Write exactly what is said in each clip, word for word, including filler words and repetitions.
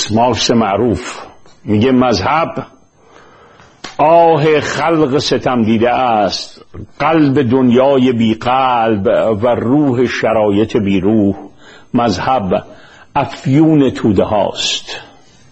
مارکس مارکس معروف میگه مذهب آه خلق ستم دیده است، قلب دنیای بی قلب و روح شرایط بی روح. مذهب افیون توده هاست.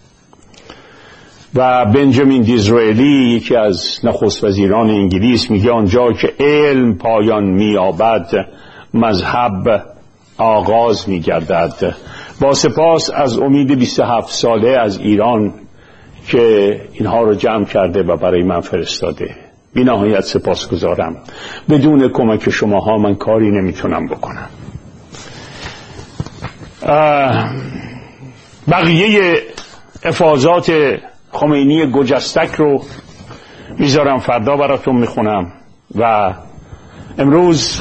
و بنجامین دیزرائیلی یکی از نخست وزیران انگلیس میگه آنجا که علم پایان مییابد مذهب آغاز میگردد. با سپاس از امید بیست و هفت ساله از ایران که اینها رو جمع کرده و برای من فرستاده. بی نهایت سپاسگزارم. بدون کمک شماها من کاری نمیتونم بکنم. بقیه افاضات خمینی گجستک رو میذارم فردا براتون میخونم. و امروز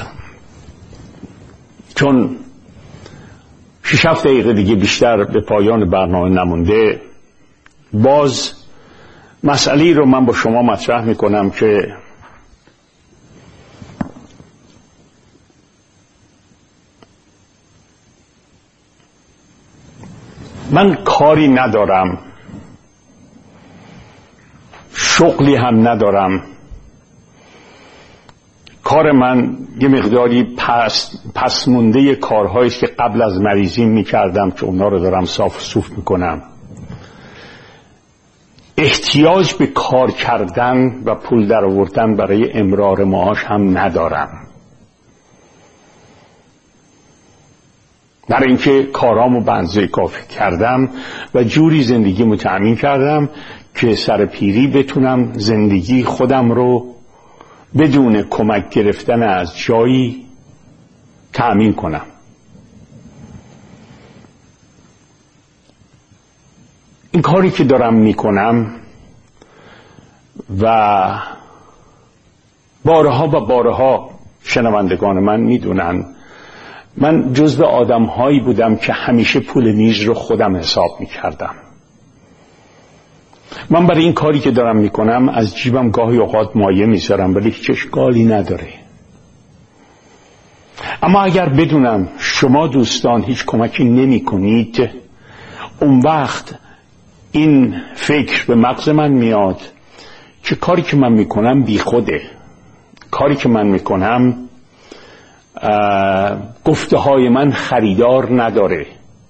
چون شش هفت دقیقه دیگه بیشتر به پایان برنامه نمونده، باز مسئله رو من با شما مطرح میکنم که من کاری ندارم، شغلی هم ندارم. کار من یه مقداری پس, پس مونده کارهایی است که قبل از مریضی میکردم که اونا رو دارم صاف و صوف میکنم. احتیاج به کار کردن و پول در آوردن برای امرار معاش هم ندارم، برای اینکه کارامو به اندازه کافی کردم و جوری زندگیمو تأمین کردم که سر پیری بتونم زندگی خودم رو بدون کمک گرفتن از جایی تأمین کنم. این کاری که دارم میکنم و بارها و بارها شنوندگان من میدونن من جزو آدم هایی بودم که همیشه پول میز رو خودم حساب میکردم. من برای این کاری که دارم میکنم از جیبم گاهی اوقات مایه میذارم، ولی هیچ اشکالی نداره. اما اگر بدونم شما دوستان هیچ کمکی نمی کنید، اون وقت این فکر به مغز من میاد که کاری که من میکنم بی خوده، کاری که من میکنم گفته های من خریدار نداره،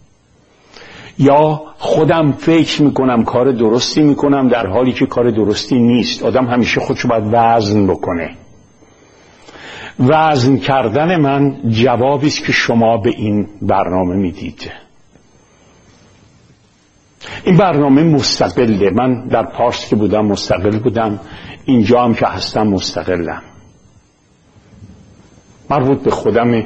یا خودم فکر میکنم کار درستی میکنم در حالی که کار درستی نیست. آدم همیشه خودشو باید وزن بکنه. وزن کردن من جوابی است که شما به این برنامه میدید. این برنامه مستقله. من در پارس که بودم مستقل بودم، اینجا هم که هستم مستقلم. مربوط به خودم.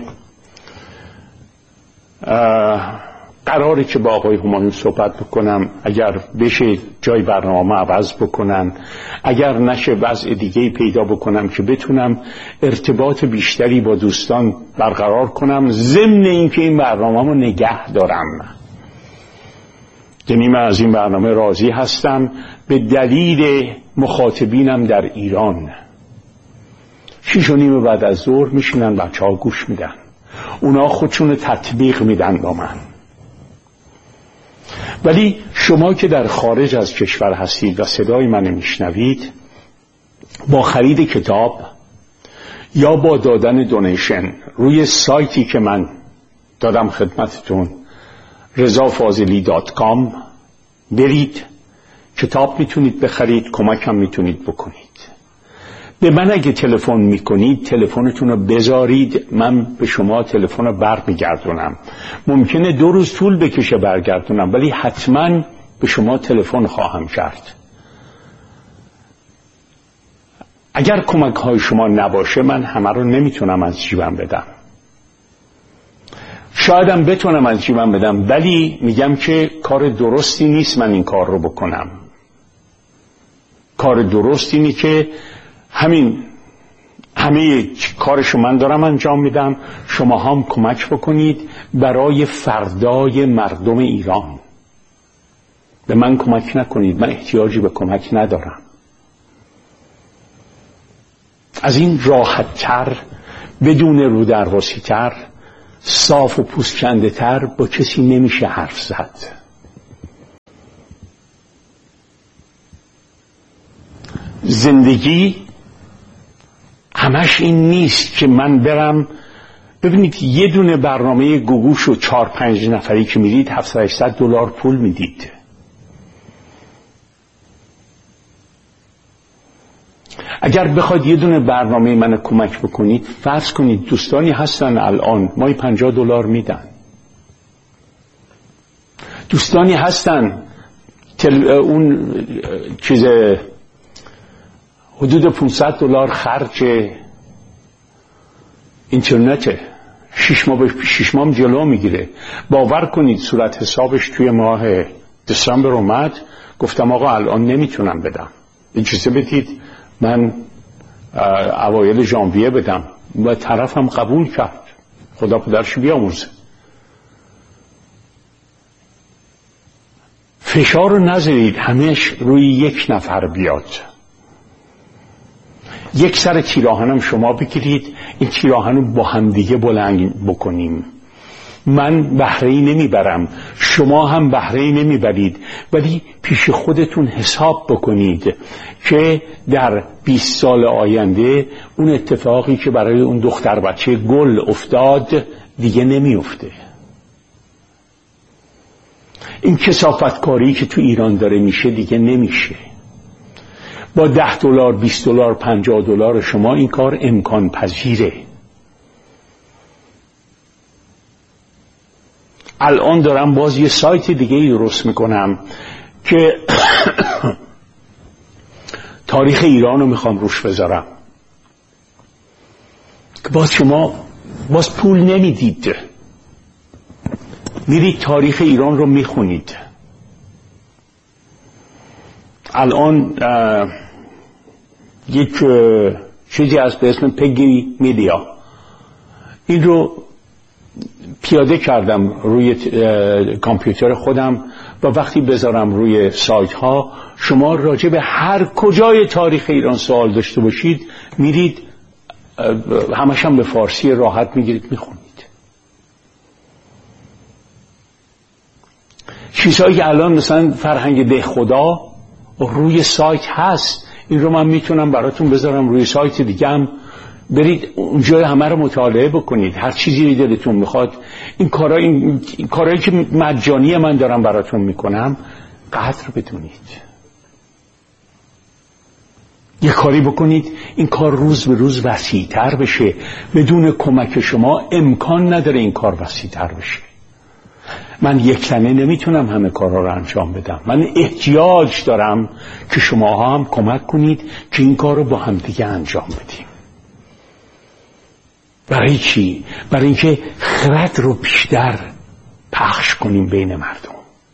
قراره که با آقای همایون صحبت بکنم، اگر بشه جای برنامه عوض بکنن، اگر نشه وضع دیگه پیدا بکنم که بتونم ارتباط بیشتری با دوستان برقرار کنم، ضمن اینکه این برنامه رو نگه دارم. یعنی من از این برنامه راضی هستم به دلیل مخاطبینم در ایران. شیش و نیم بعد از ظهر میشینن بچه ها گوش میدن، اونا خودشون تطبیق میدن با من. ولی شما که در خارج از کشور هستید و صدای من میشنوید، با خرید کتاب یا با دادن دونیشن روی سایتی که من دادم خدمتتون رضا فاضلی دات کام برید، کتاب میتونید بخرید، کمک هم میتونید بکنید. به من اگه تلفن میکنید تلفنتون رو بذارید، من به شما تلفن رو برمیگردونم. ممکنه دو روز طول بکشه برگردونم، ولی حتما به شما تلفن خواهم کرد. اگر کمک های شما نباشه من همه رو نمیتونم از جیبم بدم. شایدم بتونم از جیبم بدم، ولی میگم که کار درستی نیست من این کار رو بکنم. کار درست اینه که همین همه کارشو من دارم انجام میدم، شما هم کمک بکنید برای فردای مردم ایران. به من کمک نکنید، من احتیاجی به کمک ندارم. از این راحت تر، بدون رو درواسی تر، صاف و پوست کنده تر با کسی نمیشه حرف زد. زندگی همش این نیست که من برم. ببینید یه دونه برنامه گوگوش و چهار پنج نفری که میرید هفتصد هشتصد دلار پول میدید. اگر بخواید یه دونه برنامه من کمک بکنید، فرض کنید دوستانی هستن الان ماهی پنجاه دلار میدن، دوستانی هستن تل... اون چیز حدود پانصد دلار خرج اینترنته، شش ماه به شش ماه جلو میگیره. باور کنید صورت حسابش توی ماه دسامبر اومد، گفتم آقا الان نمیتونم بدم، اجازه بدید من اوایل ژانویه بدم. و طرفم قبول کرد، خدا پدرش بیامرزه. فشار رو نذارید همش روی یک نفر بیاد. یک سر تیراهنم شما بگیرید، این تیراهن رو با هم دیگه بلند بکنیم. من بهره‌ای نمیبرم، شما هم بهره‌ای نمیبرید، ولی پیش خودتون حساب بکنید که در بیست سال آینده اون اتفاقی که برای اون دختر بچه گل افتاد دیگه نمیفته. این کثافتکاری که تو ایران داره میشه دیگه نمیشه. با ده دلار، بیست دلار، پنجاه دلار شما این کار امکان پذیره. الان دارم باز یه سایت دیگه ای درست میکنم که تاریخ ایران رو میخوام روش بذارم که باز شما باز پول نمیدید، میرید تاریخ ایران رو میخونید. الان یک چیزی هست به اسم پگی میدیا، این رو پیاده کردم روی کامپیوتر خودم و وقتی بذارم روی سایت ها، شما راجع به هر کجای تاریخ ایران سوال داشته باشید میرید، همش هم به فارسی راحت میگیرید میخونید. چیزهایی که الان مثلا فرهنگ ده خدا روی سایت هست، این رو من میتونم براتون بذارم روی سایت دیگه هم، برید اونجا همه رو مطالعه بکنید، هر چیزی دلتون میخواد. این کارا این, این کارهایی که مجانی من دارم براتون میکنم قدر بدونید. یه کاری بکنید این کار روز به روز وسیع‌تر بشه. بدون کمک شما امکان نداره این کار وسیع‌تر بشه. من یک تنه نمیتونم همه کارها رو انجام بدم. من احتیاج دارم که شما هم کمک کنید که این کار رو با هم دیگه انجام بدیم. برای چی؟ برای اینکه خرد رو بیشتر پخش کنیم بین مردم.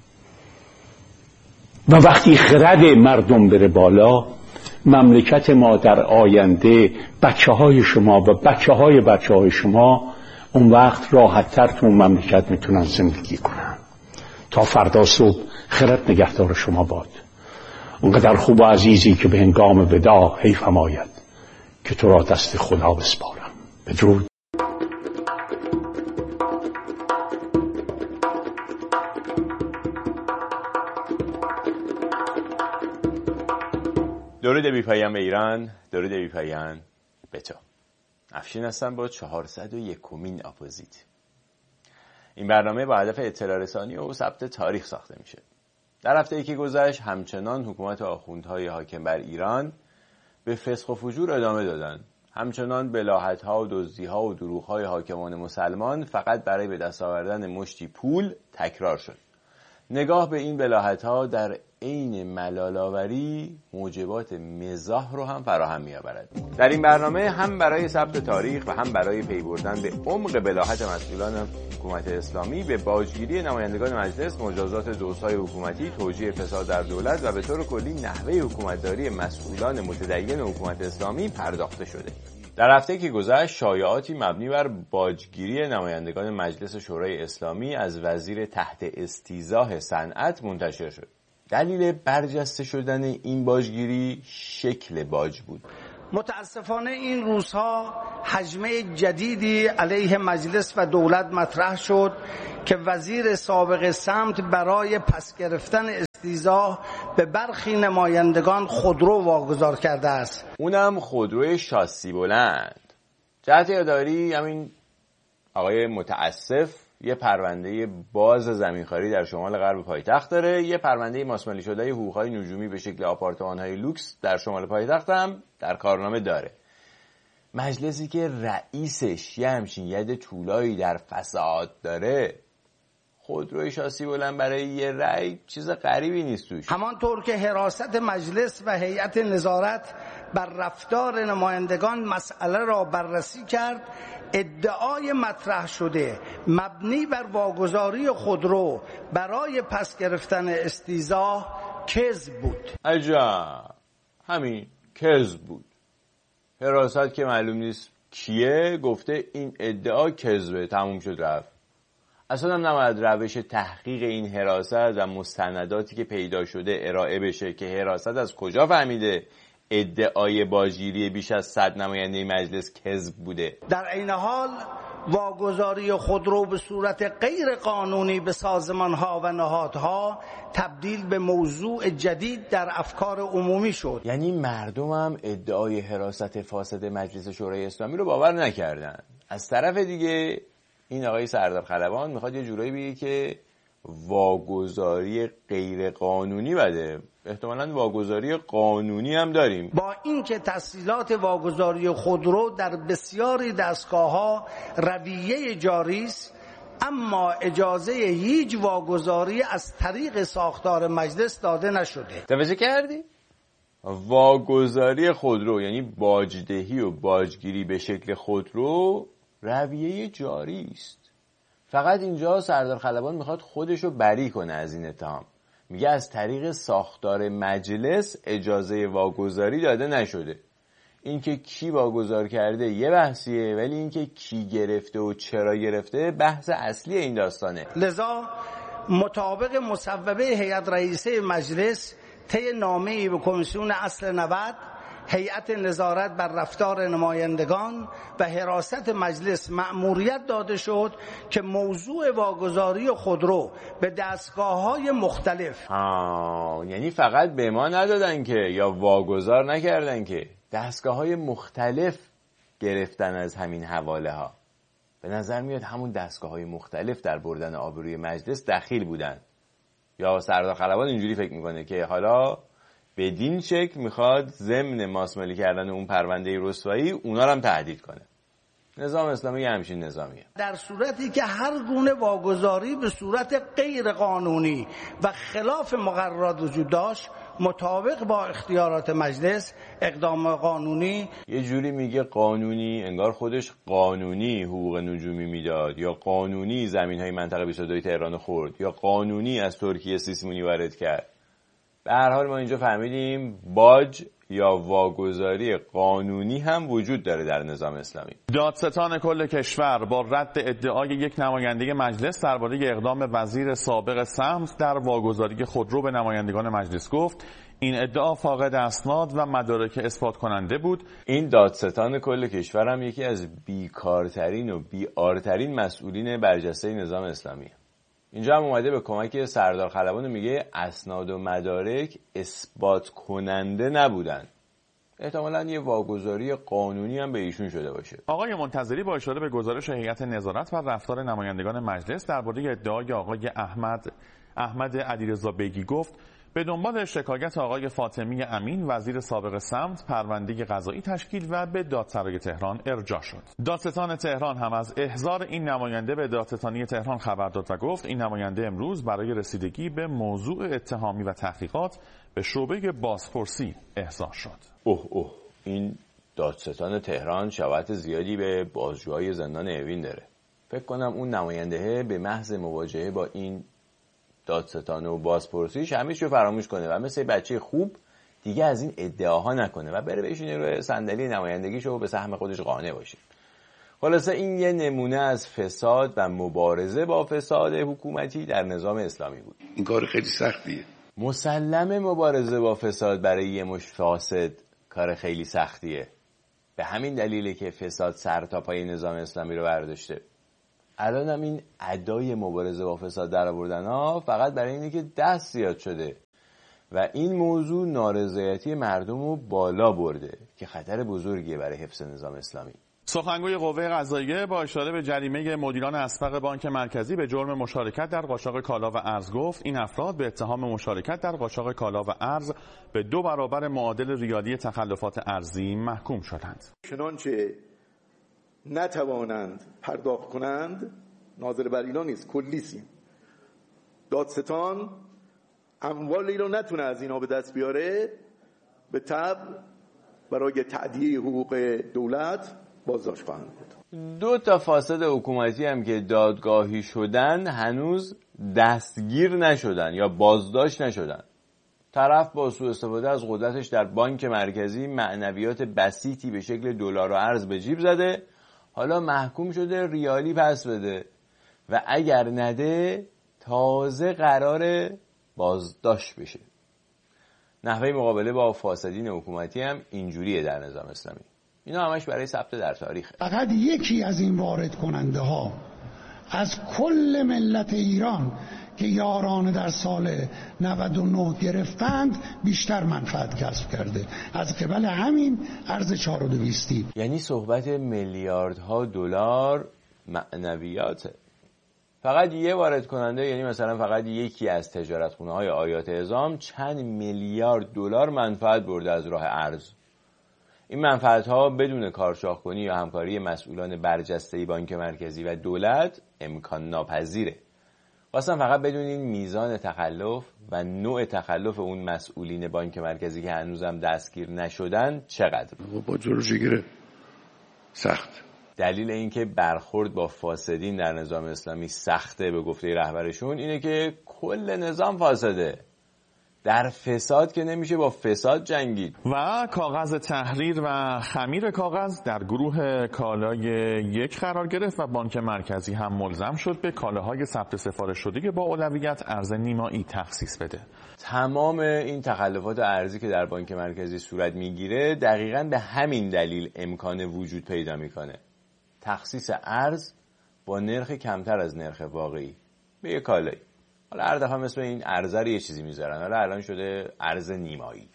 و وقتی خرد مردم بره بالا، مملکت ما در آینده، بچه های شما و بچه های بچه های شما اون وقت راحت تر تو اون مملکت میتونن زندگی کنن. تا فردا صبح خرد نگهدار شما باد. اونقدر خوب و عزیزی که به هنگام وداع حیفم آید که تو را دست خدا بسپارم. بدرود. درود بی‌پایان به ایران، درود بی‌پایان به تو. افشین هستم با چهارصد و یکمین اپوزیت. این برنامه با هدف اطلاع رسانی و ثبت تاریخ ساخته میشه. در هفته‌ای که گذشت همچنان حکومت آخوندهای حاکم بر ایران به فسق و فجور ادامه دادن. همچنان بلاهت‌ها و دزدی‌ها و دروغ‌های حاکمان مسلمان فقط برای به دست آوردن مشتی پول تکرار شد. نگاه به این بلاهت‌ها در عین ملال‌آوری موجبات مزاح رو هم فراهم می‌آورد. در این برنامه هم برای ثبت تاریخ و هم برای پی بردن به عمق بلاهت مسئولان حکومت اسلامی به باجگیری نمایندگان مجلس، مجازات دزدهای حکومتی، توجیه فساد در دولت و به طور کلی نحوه حکومتداری مسئولان متدین حکومت اسلامی پرداخته شده. در هفته که گذشت شایعاتی مبنی بر باجگیری نمایندگان مجلس شورای اسلامی از وزیر تحت استیضاح صنعت منتشر شد. دلیل برجسته شدن این باجگیری شکل باج بود. متاسفانه این روزها هجمه جدیدی علیه مجلس و دولت مطرح شد که وزیر سابق سمت برای پس گرفتن استیضاح به برخی نمایندگان خودرو واگذار کرده است. اونم خودروی شاسی بلند. جهت یادآوری همین آقای متاسف یه پرونده باز زمینخواری در شمال غرب پایتخت داره، یه پرونده ماسمالی شده حقوق‌های نجومی به شکل آپارتمان‌های لوکس در شمال پایتخت هم در کارنامه داره. مجلسی که رئیسش یه همچین ید طولایی در فساد داره، خودروی شاسی بلند برای یه رأی چیز غریبی نیست توش. همانطور که حراست مجلس و هیئت نظارت بر رفتار نمایندگان مسئله را بررسی کرد، ادعای مطرح شده مبنی بر واگذاری خودرو برای پس گرفتن استیضاح کذب بود. عجب، همین کذب بود. حراست که معلوم نیست کیه گفته این ادعا کذبه، تموم شد رفت. اصلا هم نباید روش تحقیق این حراست و مستنداتی که پیدا شده ارائه بشه که حراست از کجا فهمیده ادعای باجگیری بیش از صد نماینده مجلس کذب بوده. در عین حال واگذاری خودرو به صورت غیر قانونی به سازمان‌ها و نهادها تبدیل به موضوع جدید در افکار عمومی شد. یعنی مردم هم ادعای حراست فاسد مجلس شورای اسلامی رو باور نکردن. از طرف دیگه این آقای سردار خلبان میخواد یه جورایی بگه که واگذاری غیر قانونی بده. احتمالاً واگذاری قانونی هم داریم. با اینکه تسهیلات واگذاری خودرو در بسیاری دستگاه‌ها رویه جاری است، اما اجازه هیچ واگذاری از طریق ساختار مجلس داده نشده. توجه کردی؟ واگذاری خودرو یعنی باجدهی و باجگیری به شکل خودرو رویه جاری است. فقط اینجا سردار خلبان میخواد خودشو بری کنه از این اتهام. میگه از طریق ساختار مجلس اجازه واگذاری داده نشده. اینکه کی واگذار کرده یه بحثیه، ولی اینکه کی گرفته و چرا گرفته بحث اصلی این داستانه. لذا مطابق مصوبه هیئت رئیسه مجلس طی نامه‌ای به کمیسیون اصل نود، هیئت نظارت بر رفتار نمایندگان و حراست مجلس مأموریت داده شد که موضوع واگذاری خودرو به دستگاه‌های مختلف، آه یعنی فقط به ما ندادن که یا واگذار نکردن که دستگاه‌های مختلف گرفتن از همین حواله ها. به نظر میاد همون دستگاه‌های مختلف در بردن آبروی مجلس دخیل بودن. یا سردار خلبان اینجوری فکر میکنه که حالا بدین شکل میخواد ضمن ماسمالی کردن اون پرونده رسوایی اونا رو هم تهدید کنه. نظام اسلامی همچین نظامیه. در صورتی که هر گونه واگذاری به صورت غیر قانونی و خلاف مقررات وجود داشت، مطابق با اختیارات مجلس اقدام قانونی، یه جوری میگه قانونی انگار خودش قانونی حقوق نجومی میداد، یا قانونی زمین‌های منطقه بیست و دو تهران خورد، یا قانونی از ترکیه سیسمونی وارد کرد. به هر حال ما اینجا فهمیدیم باج یا واگذاری قانونی هم وجود داره در نظام اسلامی. دادستان کل کشور با رد ادعای یک نماینده مجلس درباره اقدام وزیر سابق سمت در واگذاری خودرو به نمایندگان مجلس گفت این ادعا فاقد اسناد و مدارک اثبات کننده بود. این دادستان کل کشور هم یکی از بیکارترین و بی‌آرترین مسئولین برجسته نظام اسلامی. اینجا هم اومده به کمک سردار خلبان میگه اسناد و مدارک اثبات کننده نبودن. احتمالاً یه واگذاری قانونی هم به ایشون شده باشه. آقای منتظری با اشاره به گزارش هیئت نظارت و رفتار نمایندگان مجلس درباره ادعای آقای احمد احمد علیرضا بیگی گفت به دنبال شکایت آقای فاطمی امین وزیر سابق سمت پرونده قضایی تشکیل و به دادسرای تهران ارجاع شد. دادستان تهران هم از احضار این نماینده به دادستانی تهران خبر داد و گفت این نماینده امروز برای رسیدگی به موضوع اتهامی و تحقیقات به شعبه بازپرسی احضار شد. اوه اوه این دادستان تهران شباهت زیادی به بازجوهای زندان اوین داره. فکر کنم اون نماینده به محض مواجهه با این دادستان و بازپرسیش همیشه رو فراموش کنه و مثل بچه خوب دیگه از این ادعاها نکنه و بره بشینه روی صندلی نمایندگیشو و به سهم خودش قانع باشه. خلاصه این یه نمونه از فساد و مبارزه با فساد حکومتی در نظام اسلامی بود. این کار خیلی سختیه. مسلمه مبارزه با فساد برای یه مشت فاسد کار خیلی سختیه. به همین دلیله که فساد سر تا پای نظام اسلامی رو برداشته. الان هم این ادای مبارزه با فساد در آوردن ها فقط برای اینه که دست زیاد شده و این موضوع نارضایتی مردم رو بالا برده که خطر بزرگیه برای حفظ نظام اسلامی. سخنگوی قوه قضاییه با اشاره به جریمه مدیران اسبق بانک مرکزی به جرم مشارکت در قاچاق کالا و ارز گفت این افراد به اتهام مشارکت در قاچاق کالا و ارز به دو برابر معادل ریالی تخلفات ارزی محکوم شدند. چنانچه نتوانند پرداخت کنند، ناظر بر اینا نیست، کلیسیم، دادستان اموالی رو نتونه از اینا به دست بیاره، به طبع برای تأدیه حقوق دولت بازداشت خواهند بود. دو تا فاسد حکومتی هم که دادگاهی شدن هنوز دستگیر نشدن یا بازداشت نشدن. طرف با سوء استفاده از قدرتش در بانک مرکزی معنویات بسیطی به شکل دلار و ارز به جیب زده، حالا محکوم شده ریالی پس بده و اگر نده تازه قرار بازداشت بشه. نحوه مقابله با فاسدین حکومتی هم اینجوریه در نظام اسلامی. اینا همش برای ثبت در تاریخ. فقط یکی از این وارد کننده ها از کل ملت ایران که یاران در سال نود و نه گرفتند بیشتر منفعت کسب کرده از قبل همین ارز چهار و دویستی. یعنی صحبت میلیاردها دلار معنویاته. فقط یه وارد کننده، یعنی مثلا فقط یکی از تجارتخونه های آیات اعظام چند میلیارد دلار منفعت برده از راه ارز. این منفعت ها بدون کارشاهکنی یا همکاری مسئولان برجسته بانک مرکزی و دولت امکان ناپذیره. خواستم فقط بدونین میزان تخلف و نوع تخلف اون مسئولین بانک مرکزی که هنوزم دستگیر نشدن چقدر. با جلوشگیری سخت. دلیل اینکه برخورد با فاسدین در نظام اسلامی سخته به گفته رهبرشون اینه که کل نظام فاسده. در فساد که نمیشه با فساد جنگید. و کاغذ تحریر و خمیر کاغذ در گروه کالای یک قرار گرفت و بانک مرکزی هم ملزم شد به کالاهای ثبت سفارش شده که با اولویت ارز نیمایی تخصیص بده. تمام این تخلفات ارزی که در بانک مرکزی صورت میگیره دقیقاً به همین دلیل امکان وجود پیدا میکنه. تخصیص ارز با نرخ کمتر از نرخ واقعی به یک کالایی. حالا هر دفعه مثل این ارزه رو یه چیزی میذارن، حالا الان شده ارز نیمایی.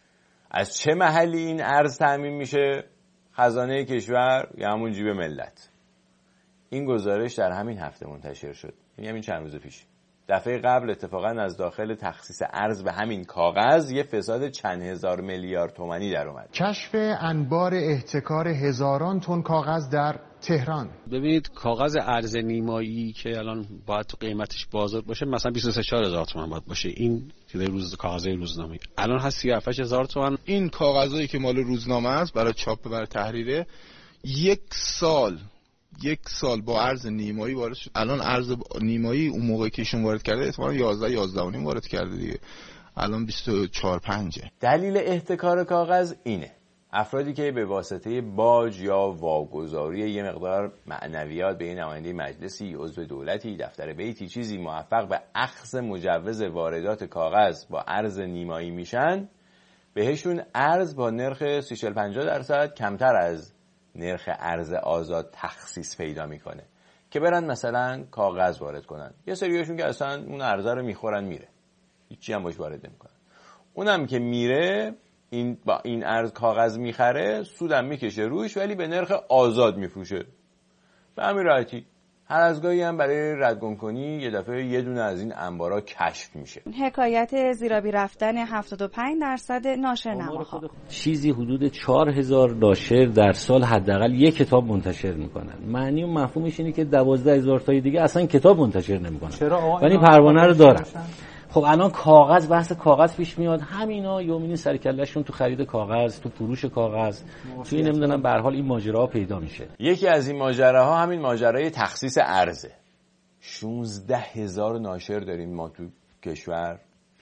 از چه محلی این ارز تامین میشه؟ خزانه کشور یا همون جیب ملت. این گزارش در همین هفته منتشر شد، یعنی همین چند روز پیش. دفعه قبل اتفاقا از داخل تخصیص ارز به همین کاغذ یه فساد چند هزار میلیارد تومانی در اومد. کشف انبار احتکار هزاران تن کاغذ در تهران. ببینید کاغذ ارز نیمایی که الان باید تو قیمتش بازار باشه مثلا بیست و سه چهار هزار تومان باید باشه. این که روز کاغذ روزنامه الان هست سی و هفت هزار تومان. این کاغذایی که مال روزنامه است برای چاپ برای تحریره یک سال یک سال با ارز نیمایی وارد شد. الان ارز نیمایی اون موقعی که ایشون وارد کرده احتمالاً یازده یازده و نیم وارد کرده دیگه. الان بیست و چهار پنج. دلیل احتکار کاغذ اینه: افرادی که به واسطه باج یا واگذاری یه مقدار معنویات به نماینده مجلسی، عضو دولتی، دفتر بیتی چیزی موفق به اخذ مجوز واردات کاغذ با ارز نیمایی میشن، بهشون ارز با نرخ سی چهل پنجاه درصد کمتر از نرخ ارز آزاد تخصیص پیدا میکنه که برن مثلا کاغذ وارد کنن. یه سریاشون که اصلا اون ارزه رو میخورن میره، هیچی هم باش وارد نمیکنن. اونم که میره این با این ارز کاغذ میخره، سودم میکشه روش، ولی به نرخ آزاد میفروشه. به همین راحتی. هر از گاهی هم برای ردگم کنی یه دفعه یه دونه از این انبارا کشف میشه. حکایت زیرابی رفتن هفتاد و پنج درصد ناشرنماها. چیزی حدود چهار هزار ناشر در سال حداقل یک کتاب منتشر میکنن. معنی و مفهومش اینه که دوازده هزار تای دیگه اصلا کتاب منتشر نمیکنن. ولی پروانه رو دارن. خب الان کاغذ، بحث کاغذ پیش میاد، همینا یومینی سر کلهشون تو خرید کاغذ، تو فروش کاغذ، توی نمیدونم به هر حال این ماجراها پیدا میشه. یکی از این ماجراها همین ماجرای تخصیص ارزه. شانزده هزار ناشر داریم ما تو کشور.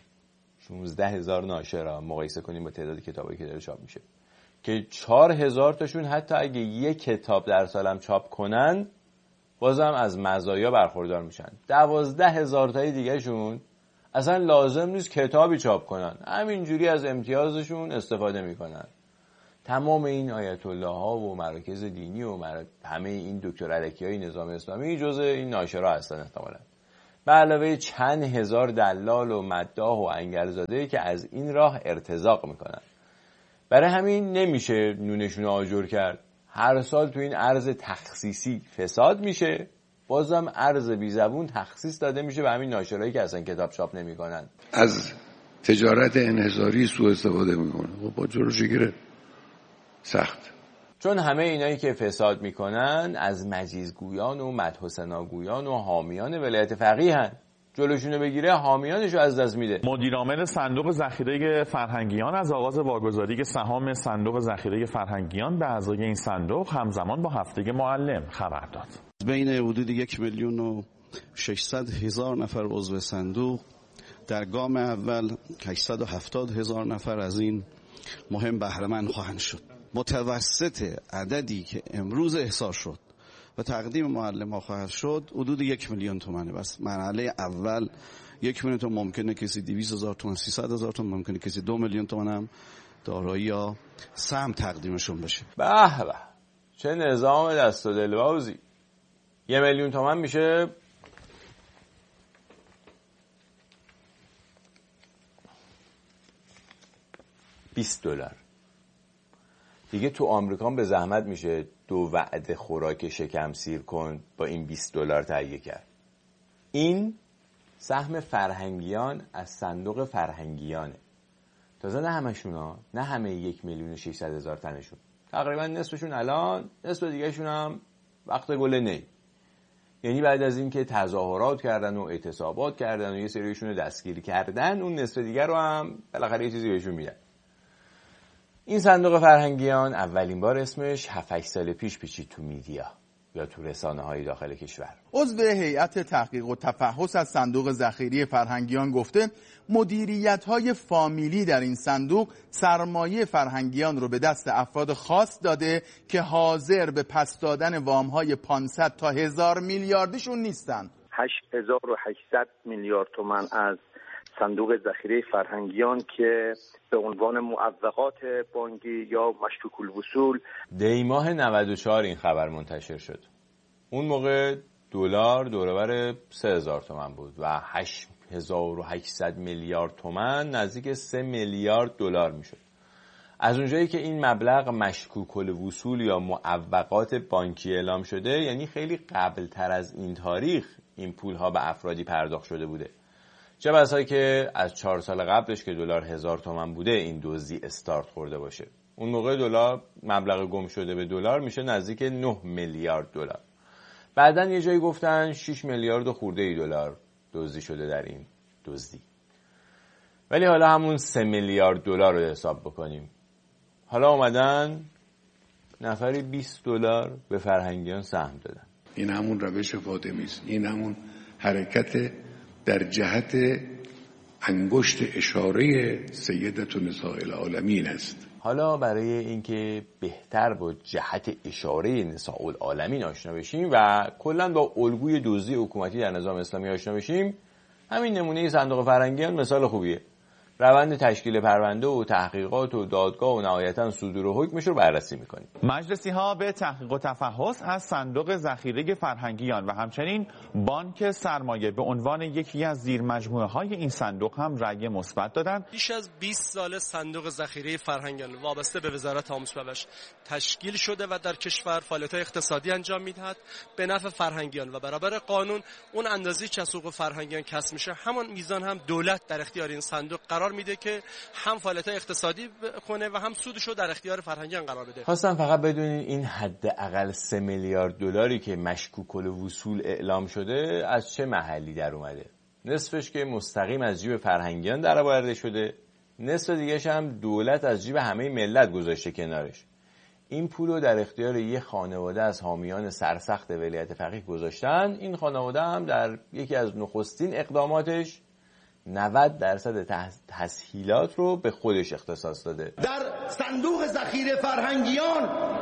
شانزده هزار ناشر ها مقایسه کنیم با تعداد کتابایی که داره چاپ میشه، که چهار هزار تاشون حتی اگه یک کتاب در سالم چاپ کنن بازم از مزایا برخوردار میشن. دوازده هزار تای دیگه شون اصلا لازم نیست کتابی چاپ کنن، همینجوری از امتیازشون استفاده میکنن. تمام این آیت الله ها و مراکز دینی و مر... همه این دکتر الکی های نظام اسلامی جزء این ناشرا هستن احتمالاً. به علاوه چند هزار دلال و مداح و انگلزاده که از این راه ارتزاق میکنن. برای همین نمیشه نونشون آجر کرد. هر سال تو این ارز تخصیصی فساد میشه، بازم ارز بی زبون تخصیص داده میشه به همین ناشرایی که اصلا کتاب چاپ نمیکنن. از تجارت انحصاری سوء استفاده میکنه. خب با جلوش گیره سخت. چون همه اینایی که فساد میکنن از مجیزگویان و مدح و ثناگویان و حامیان ولایت فقیه هن. جلوشونو بگیره حامیانشو از دست میده. مدیر عامل صندوق ذخیره فرهنگیان از آغاز واگذاری سهام صندوق ذخیره فرهنگیان به اعضای این صندوق همزمان با هفته معلم خبر داد. بین حدود یک میلیون و ششصد هزار نفر عضو صندوق، در گام اول هشتصد و هفتاد هزار نفر از این مهم بهره مند خواهند شد. متوسط عددی که امروز احصا شد و تقدیم معلم ها خواهد شد حدود یک میلیون تومنه. بس مرحله اول یک میلیون تومن، ممکنه کسی دویست هزار تومن، سیصد هزار تومن، ممکنه کسی دو میلیون تومن هم دارایی یا سهم تقدیمشون بشه. به به چه نظام دست و دلبازی. یه میلیون تومن میشه بیست دلار. دیگه تو آمریکا به زحمت میشه دو وعده خوراک شکم سیر کن با این بیست دلار تهیه کرد. این سهم فرهنگیان از صندوق فرهنگیانه. تازه نه همشون ها، نه همه یک میلیون و ششصد هزار تنشون، تقریبا نصفشون الان، نصف دیگه شون هم وقت گله نی. یعنی بعد از این که تظاهرات کردن و اعتصابات کردن و یه سریشون رو دستگیر کردن، اون نصف دیگه رو هم بالاخره یه چیزی بهشون میدن. این صندوق فرهنگیان اولین بار اسمش هفت هشت سال پیش پیچید تو میدیا یا تو رسانه های داخل کشور. عضو هیئت تحقیق و تفحص از صندوق ذخیره فرهنگیان گفته مدیریت های فامیلی در این صندوق سرمایه فرهنگیان رو به دست افراد خاص داده که حاضر به پس دادن وام های پانصد تا هزار میلیاردیشون نیستن. هشت هزار و هشتصد میلیارد تومان از صندوق ذخیره فرهنگیان که به عنوان معوقات بانکی یا مشکوک الوصول دی ماه نود و چهار این خبر منتشر شد. اون موقع دلار دوربر سه هزار تومان بود و هشت هزار و هشتصد میلیارد تومان نزدیک سه میلیارد دلار میشد. از اونجایی که این مبلغ مشکوک الوصول یا معوقات بانکی اعلام شده، یعنی خیلی قبل تر از این تاریخ این پول ها به افرادی پرداخت شده بوده. چه بسا که از چهار سال قبلش که دلار هزار تومان بوده این دزدی استارت خورده باشه. اون موقع دلار مبلغ گم شده به دلار میشه نزدیک نه میلیارد دلار. بعداً یه جایی گفتن شش میلیارد و خورده ای دلار دزدی شده در این دزدی. ولی حالا همون سه میلیارد دلار رو حساب بکنیم. حالا اومدن نفری بیست دلار به فرهنگیان سهم دادن. این همون روش فاطمی است. این همون حرکت در جهت انگشت اشاره سیدت نساء العالمین است. حالا برای اینکه بهتر با جهت اشاره نساء العالمین آشنا بشیم و کلا با الگوی دزدی حکومتی در نظام اسلامی آشنا بشیم، همین نمونه صندوق فرهنگیان مثال خوبیه. روند تشکیل پرونده و تحقیقات و دادگاه و نهایتاً صدور حکمش رو بررسی می‌کنیم. مجلسی ها به تحقیق و تفحص از صندوق ذخیره فرهنگیان و همچنین بانک سرمایه به عنوان یکی از زیر مجموعه های این صندوق هم رأی مثبت دادند. بیش از بیست سال صندوق ذخیره فرهنگیان وابسته به وزارت آموزش و پرورش تشکیل شده و در کشور فعالیت اقتصادی انجام می‌دهد به نفع فرهنگیان و برابر قانون. اون اندازه‌ای که حقوق فرهنگیان کسب میشه همون میزان هم دولت در اختیار این صندوق قرار میده که هم فعالیت اقتصادی کنه و هم سودشو در اختیار فرهنگیان قرار بده. خواستم فقط بدونین این حداقل سه میلیارد دلاری که مشکوک الوصول اعلام شده از چه محلی در اومده. نصفش که مستقیم از جیب فرهنگیان درآورده شده، نصف دیگه‌ش هم دولت از جیب همه ملت گذاشته کنارش. این پولو در اختیار یه خانواده از حامیان سرسخت ولایت فقیه گذاشتن. این خانواده هم در یکی از نخستین اقداماتش نود درصد تسهیلات رو به خودش اختصاص داده. در صندوق ذخیره فرهنگیان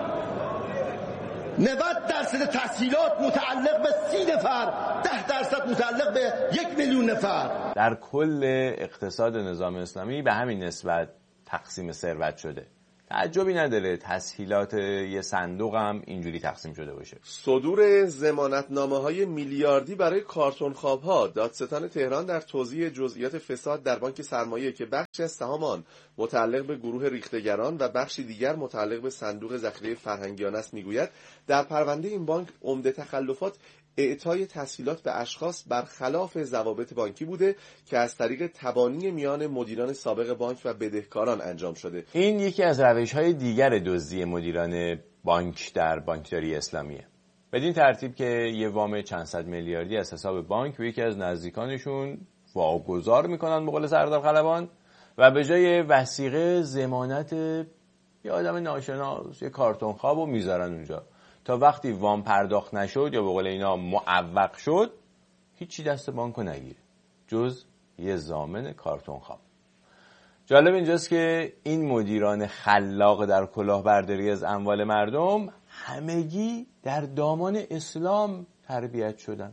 نود درصد تسهیلات متعلق به سی نفر، ده درصد متعلق به یک میلیون نفر. در کل اقتصاد نظام اسلامی به همین نسبت تقسیم ثروت شده. تعجبی نداره تسهیلات یه صندوق هم اینجوری تقسیم شده باشه. صدور ضمانتنامه‌های میلیاردی برای کارتون خواب‌ها. دادستان تهران در توضیح جزئیات فساد در بانک سرمایه که بخشی از سهام آن متعلق به گروه ریختگران و بخشی دیگر متعلق به صندوق ذخیره فرهنگیان است میگوید در پرونده این بانک عمده تخلفات اعطای تسهیلات به اشخاص برخلاف ضوابط بانکی بوده که از طریق تبانی میان مدیران سابق بانک و بدهکاران انجام شده. این یکی از روش‌های دیگر دزدی مدیران بانک در بانکداری اسلامیه. بدین ترتیب که یه وام چند صد میلیاردی از حساب بانک به یکی از نزدیکانشون واگذار میکنن به قول سردار خلبان و به جای وثیقه ضمانت یه آدم ناشناس یه کارتون خوابو میذارن اونجا تا وقتی وام پرداخت نشد یا به قول اینا معوق شد هیچی دست بانکو نگیره جز یه ضامن کارتون خواب. جالب اینجاست که این مدیران خلاق در کلاهبرداری از اموال مردم همگی در دامان اسلام تربیت شدن،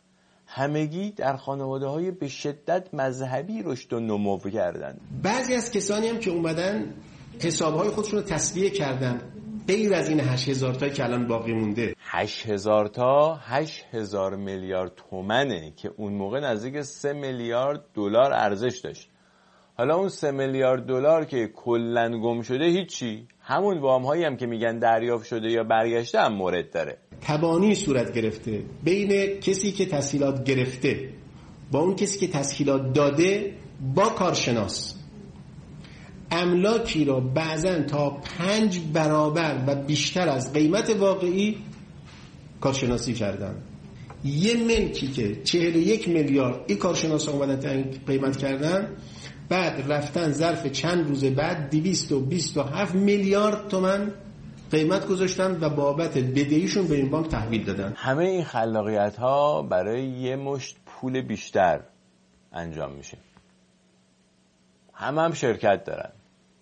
همگی در خانواده‌های به شدت مذهبی رشد و نمو کردن. بعضی از کسانی هم که اومدن حساب‌های خودشون رو تسویه کردن غیر از این هشت هزار تایی که الان باقی مونده. هشت هزار تا هشت هزار میلیارد تومنه که اون موقع نزدیک سه میلیارد دلار ارزش داشت. حالا اون سه میلیارد دلار که کلاً گم شده هیچی، همون وام هایی هم که میگن دریافت شده یا برگشته هم مورد داره. تبانی صورت گرفته بین کسی که تسهیلات گرفته با اون کسی که تسهیلات داده با کارشناس. املاکی را بعضن تا پنج برابر و بیشتر از قیمت واقعی کارشناسی کردن. یه ملکی که چهل و یک میلیارد این کارشناس ها اومدن قیمت کردن، بعد رفتن ظرف چند روز بعد دویست و بیست و هفت میلیارد تومان قیمت گذاشتن و بابت بدهیشون به این بانک تحویل دادن. همه این خلاقیت ها برای یه مشت پول بیشتر انجام میشه. همه هم شرکت دارن،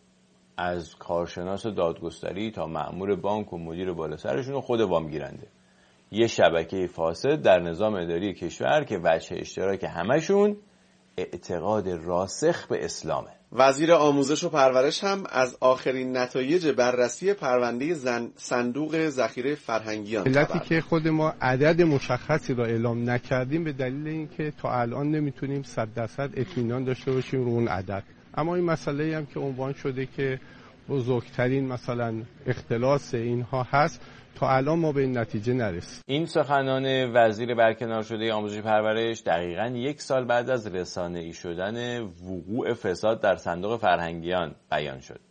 از کارشناس دادگستری تا مأمور بانک و مدیر بالا سرشون و خود وام گیرنده. یه شبکه فاسد در نظام اداری کشور که وجه اشتراک همشون اعتقاد راسخ به اسلامه. وزیر آموزش و پرورش هم از آخرین نتایج بررسی پرونده زن صندوق ذخیره فرهنگیان علتی که خود ما عدد مشخصی را اعلام نکردیم به دلیل اینکه تا الان نمیتونیم صد درصد اطمینان داشته باشیم رو اون عدد. اما این مسئله هم که عنوان شده که بزرگترین مثلا اختلاس اینها هست، تا الان ما به این نتیجه نرسیم. این سخنان وزیر برکنار شده آموزش پرورش دقیقاً یک سال بعد از رسانه‌ای شدن وقوع فساد در صندوق فرهنگیان بیان شد.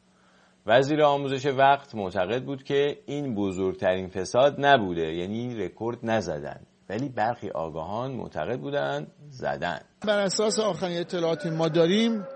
وزیر آموزش وقت معتقد بود که این بزرگترین فساد نبوده، یعنی رکورد نزدن، ولی برخی آگاهان معتقد بودند زدن. بر اساس آخرین اطلاعاتی ما داریم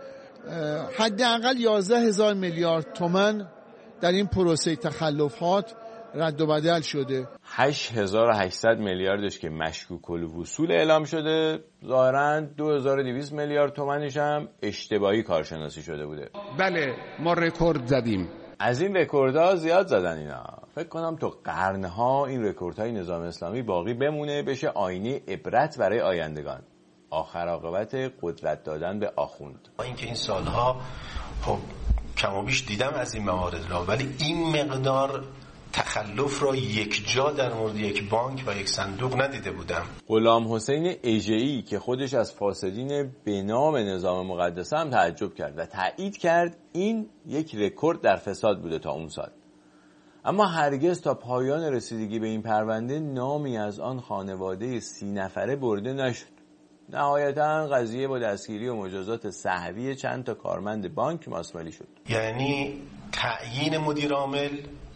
حداقل یازده هزار میلیارد تومان در این پروسه تخلفات رد و بدل شده. هشت هزار و هشتصد میلیاردش که مشکوک الوصول اعلام شده، ظاهراً دو هزار و دویست میلیارد تومانش هم اشتباهی کارشناسی شده بوده. بله ما رکورد زدیم. از این رکوردها زیاد زدن اینا. فکر کنم تو قرنها این رکوردهای نظام اسلامی باقی بمونه، بشه آینه عبرت برای آیندگان. آخر عاقبت قدرت دادن به آخوند. با اینکه این سالها خب کم و بیش دیدم از این موارد را، ولی این مقدار تخلف را یک جا در مورد یک بانک و یک صندوق ندیده بودم. غلام حسین اژه‌ای که خودش از فاسدین به نام نظام مقدسه هم تعجب کرد و تایید کرد این یک رکورد در فساد بوده تا اون سال. اما هرگز تا پایان رسیدگی به این پرونده نامی از آن خانواده سی نفره برده نشد. نهایتاً قضیه با دستگیری و مجازات سهوی چند تا کارمند بانک ماسمالی شد. یعنی تعیین مدیر عامل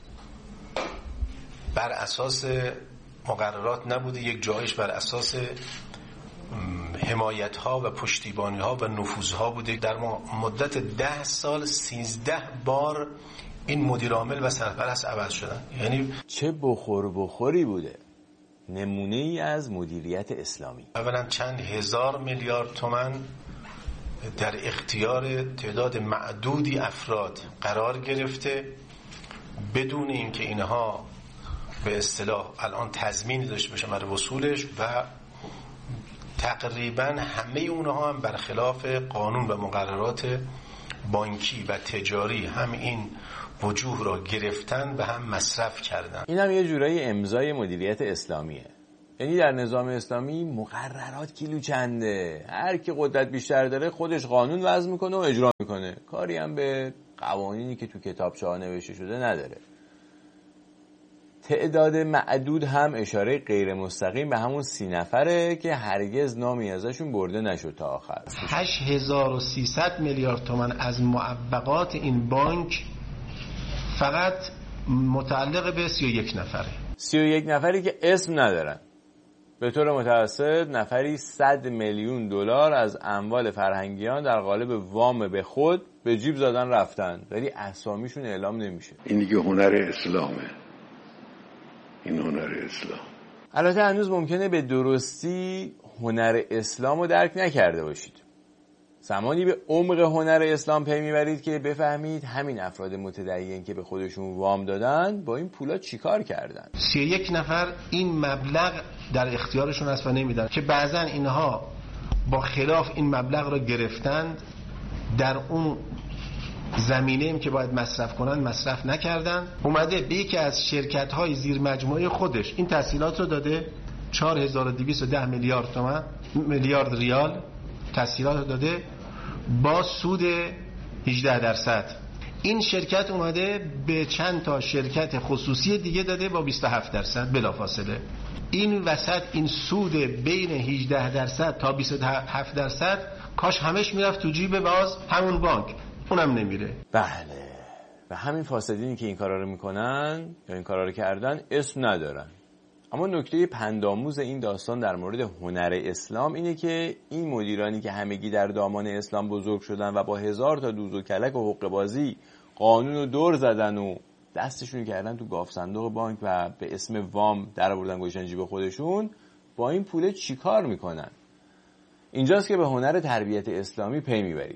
بر اساس مقررات نبوده، یک جایش بر اساس حمایت ها و پشتیبانی ها و نفوذ ها بوده. در مدت ده سال سیزده بار این مدیر عامل و سرپرست عوض شدن. یعنی چه بخور بخوری بوده. نمونه ای از مدیریت اسلامی. اولا چند هزار میلیارد تومان در اختیار تعداد معدودی افراد قرار گرفته بدون اینکه اینها به اصطلاح الان تضمینی داشته باشه برای وصولش، و تقریبا همه اونها هم برخلاف قانون و مقررات بانکی و تجاری هم این وجوه را گرفتن و هم مصرف کردن. این هم یه جورایی امضای مدیریت اسلامیه. یعنی در نظام اسلامی مقررات کیلو چنده، هر کی قدرت بیشتر داره خودش قانون وضع میکنه و اجرا میکنه، کاری هم به قوانینی که تو کتابچه ها نوشته شده نداره. تعداد معدود هم اشاره غیر مستقیم به همون سی نفره که هرگز نامی ازشون برده نشد تا آخر. هشت هزار و سیصد میلیارد تومان از معوقات این بانک فقط متعلق به سی و یک نفره. سی و یک نفری که اسم ندارن. به طور متوسط نفری صد میلیون دلار از اموال فرهنگیان در قالب وام به خود به جیب زدن رفتن، ولی اسامیشون اعلام نمیشه. این دیگه هنر اسلامه. این هنر اسلام. البته هنوز ممکنه به درستی هنر اسلام رو درک نکرده باشید. زمانی به عمق هنر اسلام پی میبرید که بفهمید همین افراد متدین که به خودشون وام دادن با این پولا چیکار کردن. سی و یک نفر این مبلغ در اختیارشون هست و نمیدن، که بعضا اینها با خلاف این مبلغ را گرفتند، در اون زمینه‌ای که باید مصرف کنن مصرف نکردن. اومده به یکی از شرکت‌های زیر مجموعه خودش این تسهیلات رو داده، چهار هزار و دویست و ده میلیارد تومان میلیارد ریال تسهیلات رو داده با سود هجده درصد. این شرکت اومده به چند تا شرکت خصوصی دیگه داده با بیست و هفت درصد بلافاصله. این وسط این سود بین هجده درصد تا بیست و هفت درصد کاش همش میرفت تو جیب باز همون بانک، اونم نمیره. بله، و همین فاسدینی که این کارا رو میکنن یا این کارا رو کردن اسم ندارن. اما نکته پندآموز این داستان در مورد هنر اسلام اینه که این مدیرانی که همگی در دامان اسلام بزرگ شدن و با هزار تا دوز و کلک و حقه بازی قانون رو دور زدن و دستشون کردن تو گاف صندوق بانک و به اسم وام در آوردن گوشن جیب خودشون، با این پول چیکار میکنن؟ اینجاست که به هنر تربیت اسلامی پی میبرید.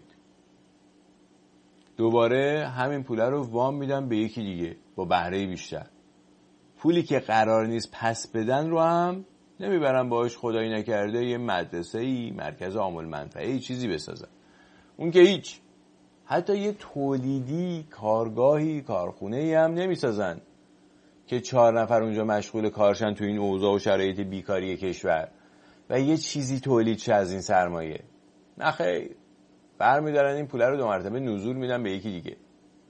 دوباره همین پول رو وام میدن به یکی دیگه با بهره بیشتر. پولی که قرار نیست پس بدن رو هم نمیبرن باهاش خدایی نکرده یه مدرسه‌ای، مرکز عامل منفعه‌ای چیزی بسازن. اون که هیچ. حتی یه تولیدی، کارگاهی، کارخونه‌ای هم نمیسازن که چهار نفر اونجا مشغول کارشن تو این اوضاع و شرایط بیکاری کشور و یه چیزی تولید شه از این سرمایه. نه خیر، برمی‌دارن این پول رو دو مرتبه نزول میدن به یکی دیگه.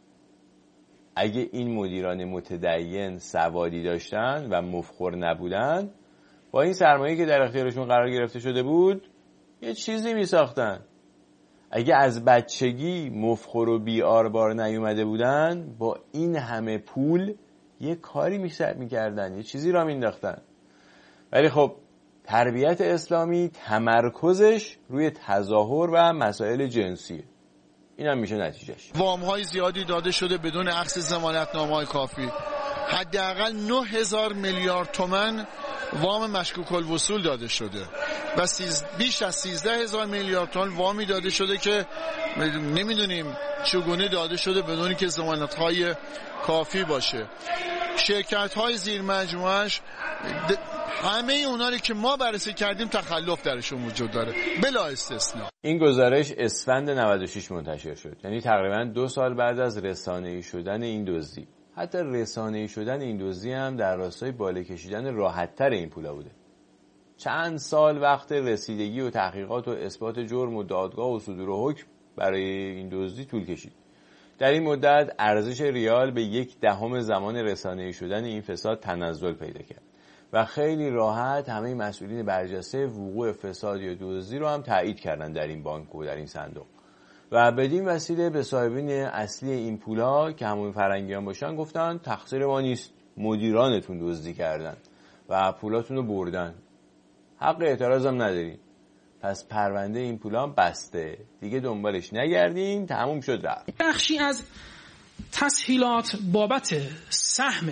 اگه این مدیران متدین سوادی داشتن و مفخر نبودن، با این سرمایه که در اختیارشون قرار گرفته شده بود یه چیزی میساختن. اگه از بچگی مفخر و بی‌آربار نیومده بودن، با این همه پول یه کاری میکردن، یه چیزی را مینداختن. ولی خب تربیت اسلامی تمرکزش روی تظاهر و مسائل جنسیه. این هم میشه نتیجهش. وام‌های زیادی داده شده بدون اخذ ضمانتنامه‌های کافی. حداقل نه هزار میلیارد تومان وام مشکوک الوصول داده شده و سیز... بیش از سیزده هزار میلیارد تومان وامی داده شده که نمیدونیم چگونه داده شده بدون که ضمانت‌های کافی باشه. شرکت‌های زیر مجموعه‌اش د... همه اونایی که ما بررسی کردیم تخلف درشون وجود داره بلا استثناء. این گزارش اسفند نود و شش منتشر شد، یعنی تقریبا دو سال بعد از رسانه‌ای شدن این دزدی. حتی رسانه‌ای شدن این دزدی هم در راستای بالا کشیدن راحت‌تر این پولا بوده. چند سال وقت رسیدگی و تحقیقات و اثبات جرم و دادگاه و صدور حکم برای این دزدی طول کشید. در این مدت ارزش ریال به یک دهم زمان رسانه‌ای شدن این فساد تنزل پیدا کرد و خیلی راحت همه مسئولین برجسته وقوع فساد یا دزدی رو هم تایید کردن در این بانک و در این صندوق و بدین وسیله به صاحبین اصلی این پولا که همون فرنگیان باشن گفتن تقصیر ما نیست، مدیرانتون دزدی کردن و پولاتون رو بردن، حق اعتراض هم ندارین. پس پرونده این پولا بسته، دیگه دنبالش نگردین، تموم شد رفت. بخشی از تسهیلات بابت سهم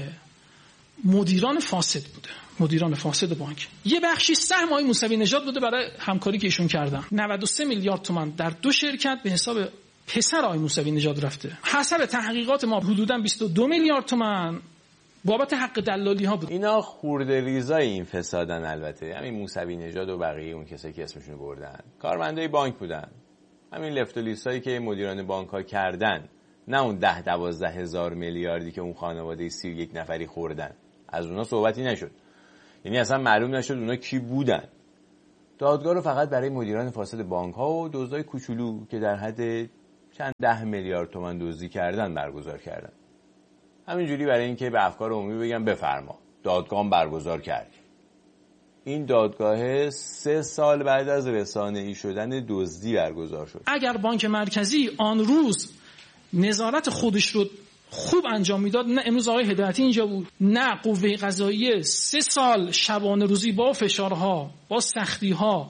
مدیران فاسد بوده، مدیران فاسد بانک. یه بخشی سهم آقای موسوی نژاد بوده برای همکاری که ایشون کردن. نود و سه میلیارد تومان در دو شرکت به حساب پسر آقای موسوی نژاد رفته. حسب تحقیقات ما حدوداً بیست و دو میلیارد تومان بابت حق دلالی ها بود. اینا خورده ریزای این فسادن. البته همین موسوی نژاد و بقیه اون کسایی که اسمشون رو بردن کارمندای بانک بودن. همین لفت و لیستایی که مدیران بانک‌ها کردن، نه اون ده دوازده هزار میلیاردی که اون خانواده سی و یک نفری خوردن، از اونا صحبتی نشد. یعنی اصلا معلوم نشد اونا کی بودن. دادگاه رو فقط برای مدیران فاسد بانک‌ها و دزدای کوچولو که در حد چند ده میلیارد تومان دزدی کردن برگزار کردن. همینجوری برای اینکه به افکار عمومی بگم بفرما، دادگاه برگزار کرد. این دادگاه سه سال بعد از رسانه‌ای شدن دزدی برگزار شد. اگر بانک مرکزی آن روز نظارت خودش رو خوب انجام میداد، نه امروز آقای هدایتی اینجا بود، نه قوه قضاییه سه سال شبانه روزی با فشارها، با سختی‌ها،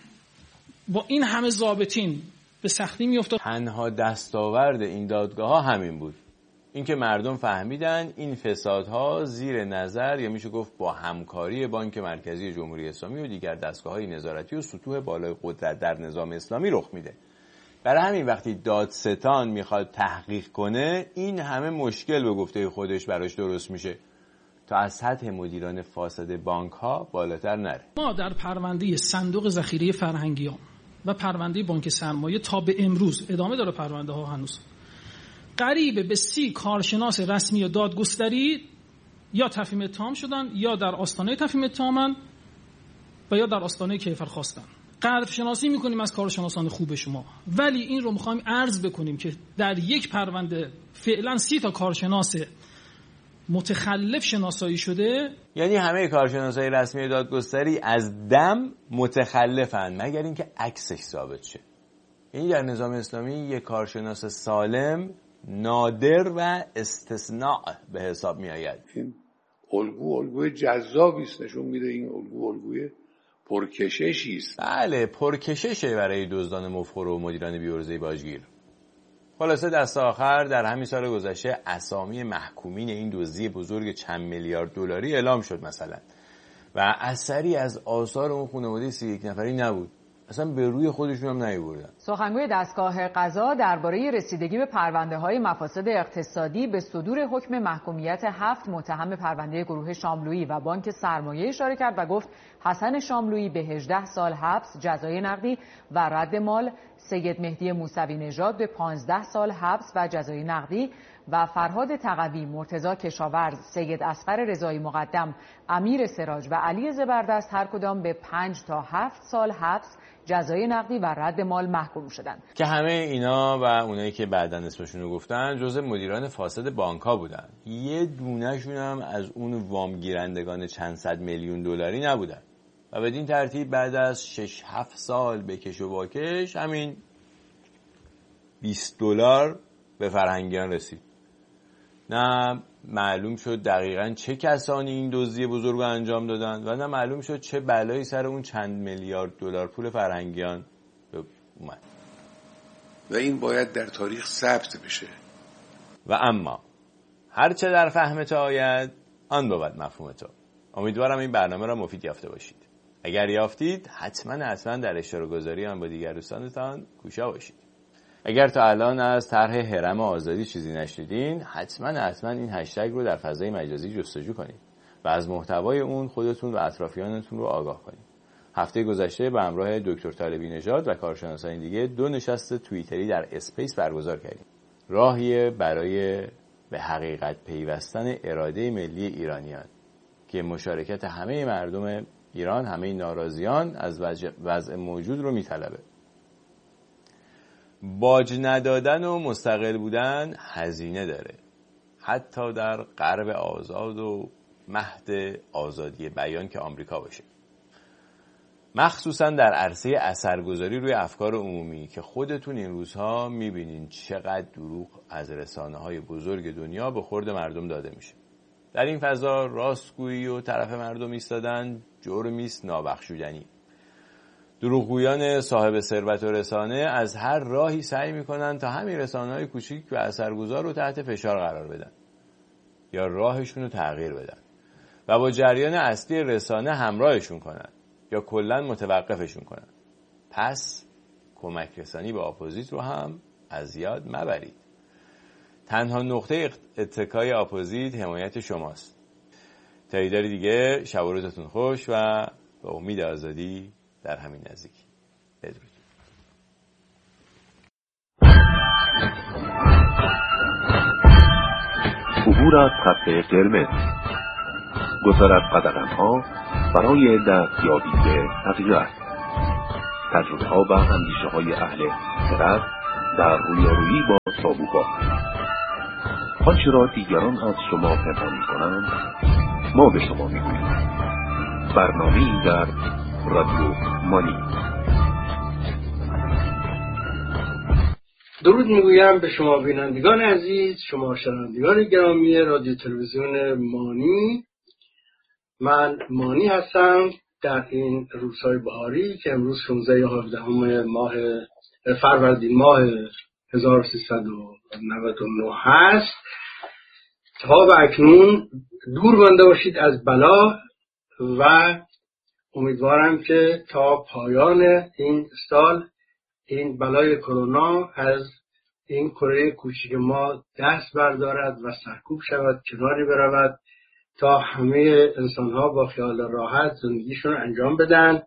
با این همه ضابطین به سختی میافتاد. تنها دستاورد این دادگاه ها همین بود، اینکه مردم فهمیدن این فسادها زیر نظر یا میشه گفت با همکاری بانک مرکزی جمهوری اسلامی و دیگر دستگاه‌های نظارتی و سطوح بالای قدرت در نظام اسلامی رخ میده. برای همین وقتی دادستان میخواد تحقیق کنه، این همه مشکل به گفته خودش براش درست میشه تا از سطح مدیران فاسد بانک ها بالاتر نره. ما در پرونده صندوق ذخیره فرهنگیان و پرونده بانک سرمایه تا به امروز ادامه داره، پرونده ها هنوز قریب به سی کارشناس رسمی و دادگستری یا تفهیم اتهام شدن یا در آستانه تفهیم اتهامن و یا در آستانه کیفر خواستن. قدر شناسی میکنیم از کارشناسان خوب شما، ولی این رو میخوایم عرض بکنیم که در یک پرونده فعلا سی تا کارشناس متخلف شناسایی شده. یعنی همه کارشناسای رسمی دادگستری از دم متخلفن مگر اینکه عکسش ثابت شه. یعنی در نظام اسلامی یک کارشناس سالم نادر و استثناء به حساب می آید. این الگو الگوی جذابی است، نشون میده این الگو الگوی پرکششی است. بله، پرکششه برای دزدان مفخر و مدیران بی‌عرضه باجگیر. خلاصه دست آخر در همین سال گذشته اسامی محکومین این دزدی بزرگ چند میلیارد دلاری اعلام شد مثلا و اثری از آثار اون خانواده سی و یک نفری نبود. اصلا به روی خودشون هم نیاوردن. سخنگوی دستگاه قضا درباره رسیدگی به پرونده‌های مفاسد اقتصادی به صدور حکم محکومیت هفت متهم پرونده گروه شاملویی و بانک سرمایه اشاره کرد و گفت حسن شاملویی به هجده سال حبس، جزای نقدی و رد مال، سید مهدی موسوی نژاد به پانزده سال حبس و جزای نقدی و فرهاد تقوی، مرتضی کشاورز، سید اصغر رضایی مقدم، امیر سراج و علی زبردست هر کدام به پنج تا هفت سال حبس، جزای نقدی و رد مال محکوم شدند. که همه اینا و اونایی که بعداً اسمشون رو گفتن جزء مدیران فاسد بانک‌ها بودن. یه دونه‌شون هم از اون وام گیرندگان چند صد میلیون دلاری نبودن. و بدین ترتیب بعد از شش هفت سال بکش و واکش همین بیست دلار به فرهنگیان رسید. نه معلوم شد دقیقاً چه کسانی این دزدی بزرگ رو انجام دادن و نه معلوم شد چه بلایی سر اون چند میلیارد دلار پول فرهنگیان اومد. و این باید در تاریخ ثبت بشه. و اما هرچه در فهم تو آید آن بود مفهوم تو. امیدوارم این برنامه را مفید یافته باشید. اگر یافتید حتما حتما در اشتراک گذاری آن با دیگر دوستانتان کوشا باشید. اگر تا الان از طرح هرم آزادی چیزی نشنیدین حتما حتما این هشتگ رو در فضای مجازی جستجو کنید و از محتوای اون خودتون و اطرافیانتون رو آگاه کنید. هفته گذشته به همراه دکتر طالبی نژاد و کارشناسان دیگه دو نشست توییتری در اسپیس برگزار کردیم. راهی برای به حقیقت پیوستن اراده ملی ایرانیان که مشارکت همه مردم ایران، همه ناراضیان از وضع موجود رو میطلبه. باج ندادن و مستقل بودن هزینه داره، حتی در غرب آزاد و مهد آزادی بیان که آمریکا باشه، مخصوصا در عرصه اثرگذاری روی افکار عمومی که خودتون این روزها میبینین چقدر دروغ از رسانه‌های بزرگ دنیا به خورد مردم داده میشه. در این فضا راستگویی و طرف مردم ایستادن جرمی است نابخشودنی. دروغگویان صاحب ثروت و رسانه از هر راهی سعی میکنن تا همین رسانه‌های کوچیک و اثرگذار رو تحت فشار قرار بدن یا راهشون رو تغییر بدن و با جریان اصلی رسانه همراهشون کنن یا کلاً متوقفشون کنن. پس کمک رسانی به اپوزیت رو هم از یاد مبرید. تنها نقطه اتکای اپوزیت حمایت شماست. تا ایدار دیگه شب و روزتون خوش و به امید آزادی در همین نزدیکی. بدرود. دور از خط قرمز، گذر از قدغن‌ها برای دستیابی به حقیقت، تجربه‌ها و اندیشه‌های اهل خرد در رویارویی با تابوها. آنچه را دیگران از شما پنهان می‌کنند ما به شما می‌گوییم. برنامه‌ای در رادیو مانی. درود میگویم به شما بینندگان عزیز، شما شنوندگان گرامی رادیو تلویزیون مانی. من مانی هستم در این روزهای بهاری که امروز شانزده و هفدهم ماه فروردین ماه هزار و سیصد و نود و نه هست. تا و اکنون دور مانده باشید از بلا و امیدوارم که تا پایان این سال این بلای کرونا از این کره کوچیک ما دست بردارد و سرکوب شود، کناری برود تا همه انسان‌ها با خیال راحت زندگیشون انجام بدن.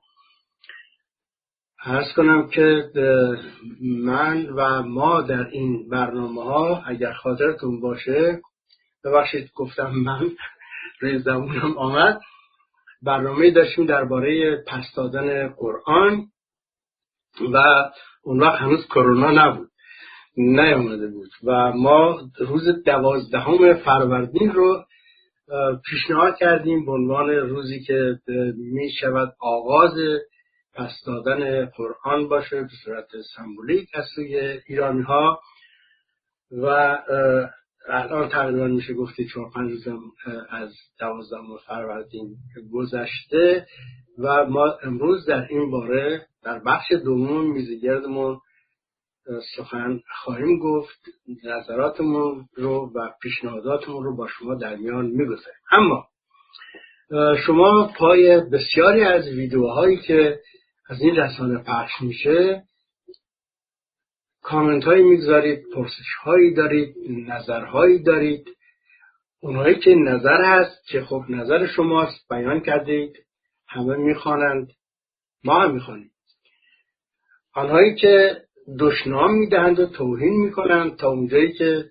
عرض کنم که من و ما در این برنامه‌ها اگر خاطرتون باشه، ببخشید گفتم من روی زبونم آمد، برنامه داشتیم درباره پس دادن قرآن و اون وقت هنوز کرونا نبود، نیامده بود و ما روز دوازدهم فروردین رو پیشنهاد کردیم به عنوان روزی که می شود آغاز پس دادن قرآن باشه به صورت سمبولیک از سوی ایرانی ها و الان تقریبا میشه گفتی چهار پنج روز از دوازدهم فروردین گذشته و ما امروز در این باره در بخش دوم میزگردمون سخن خواهیم گفت، نظراتمون رو و پیشنهاداتمون رو با شما در میان میگذاریم. اما شما پای بسیاری از ویدیوهایی که از این رسانه پخش میشه کامنت هایی میگذارید، پرسش هایی دارید، نظرهایی دارید. اونهایی که نظر هست که خب نظر شماست بیان کردید، همه میخوانند، ما هم میخوانیم. آنهایی که دشنام میدهند و توهین میکنند تا اونجایی که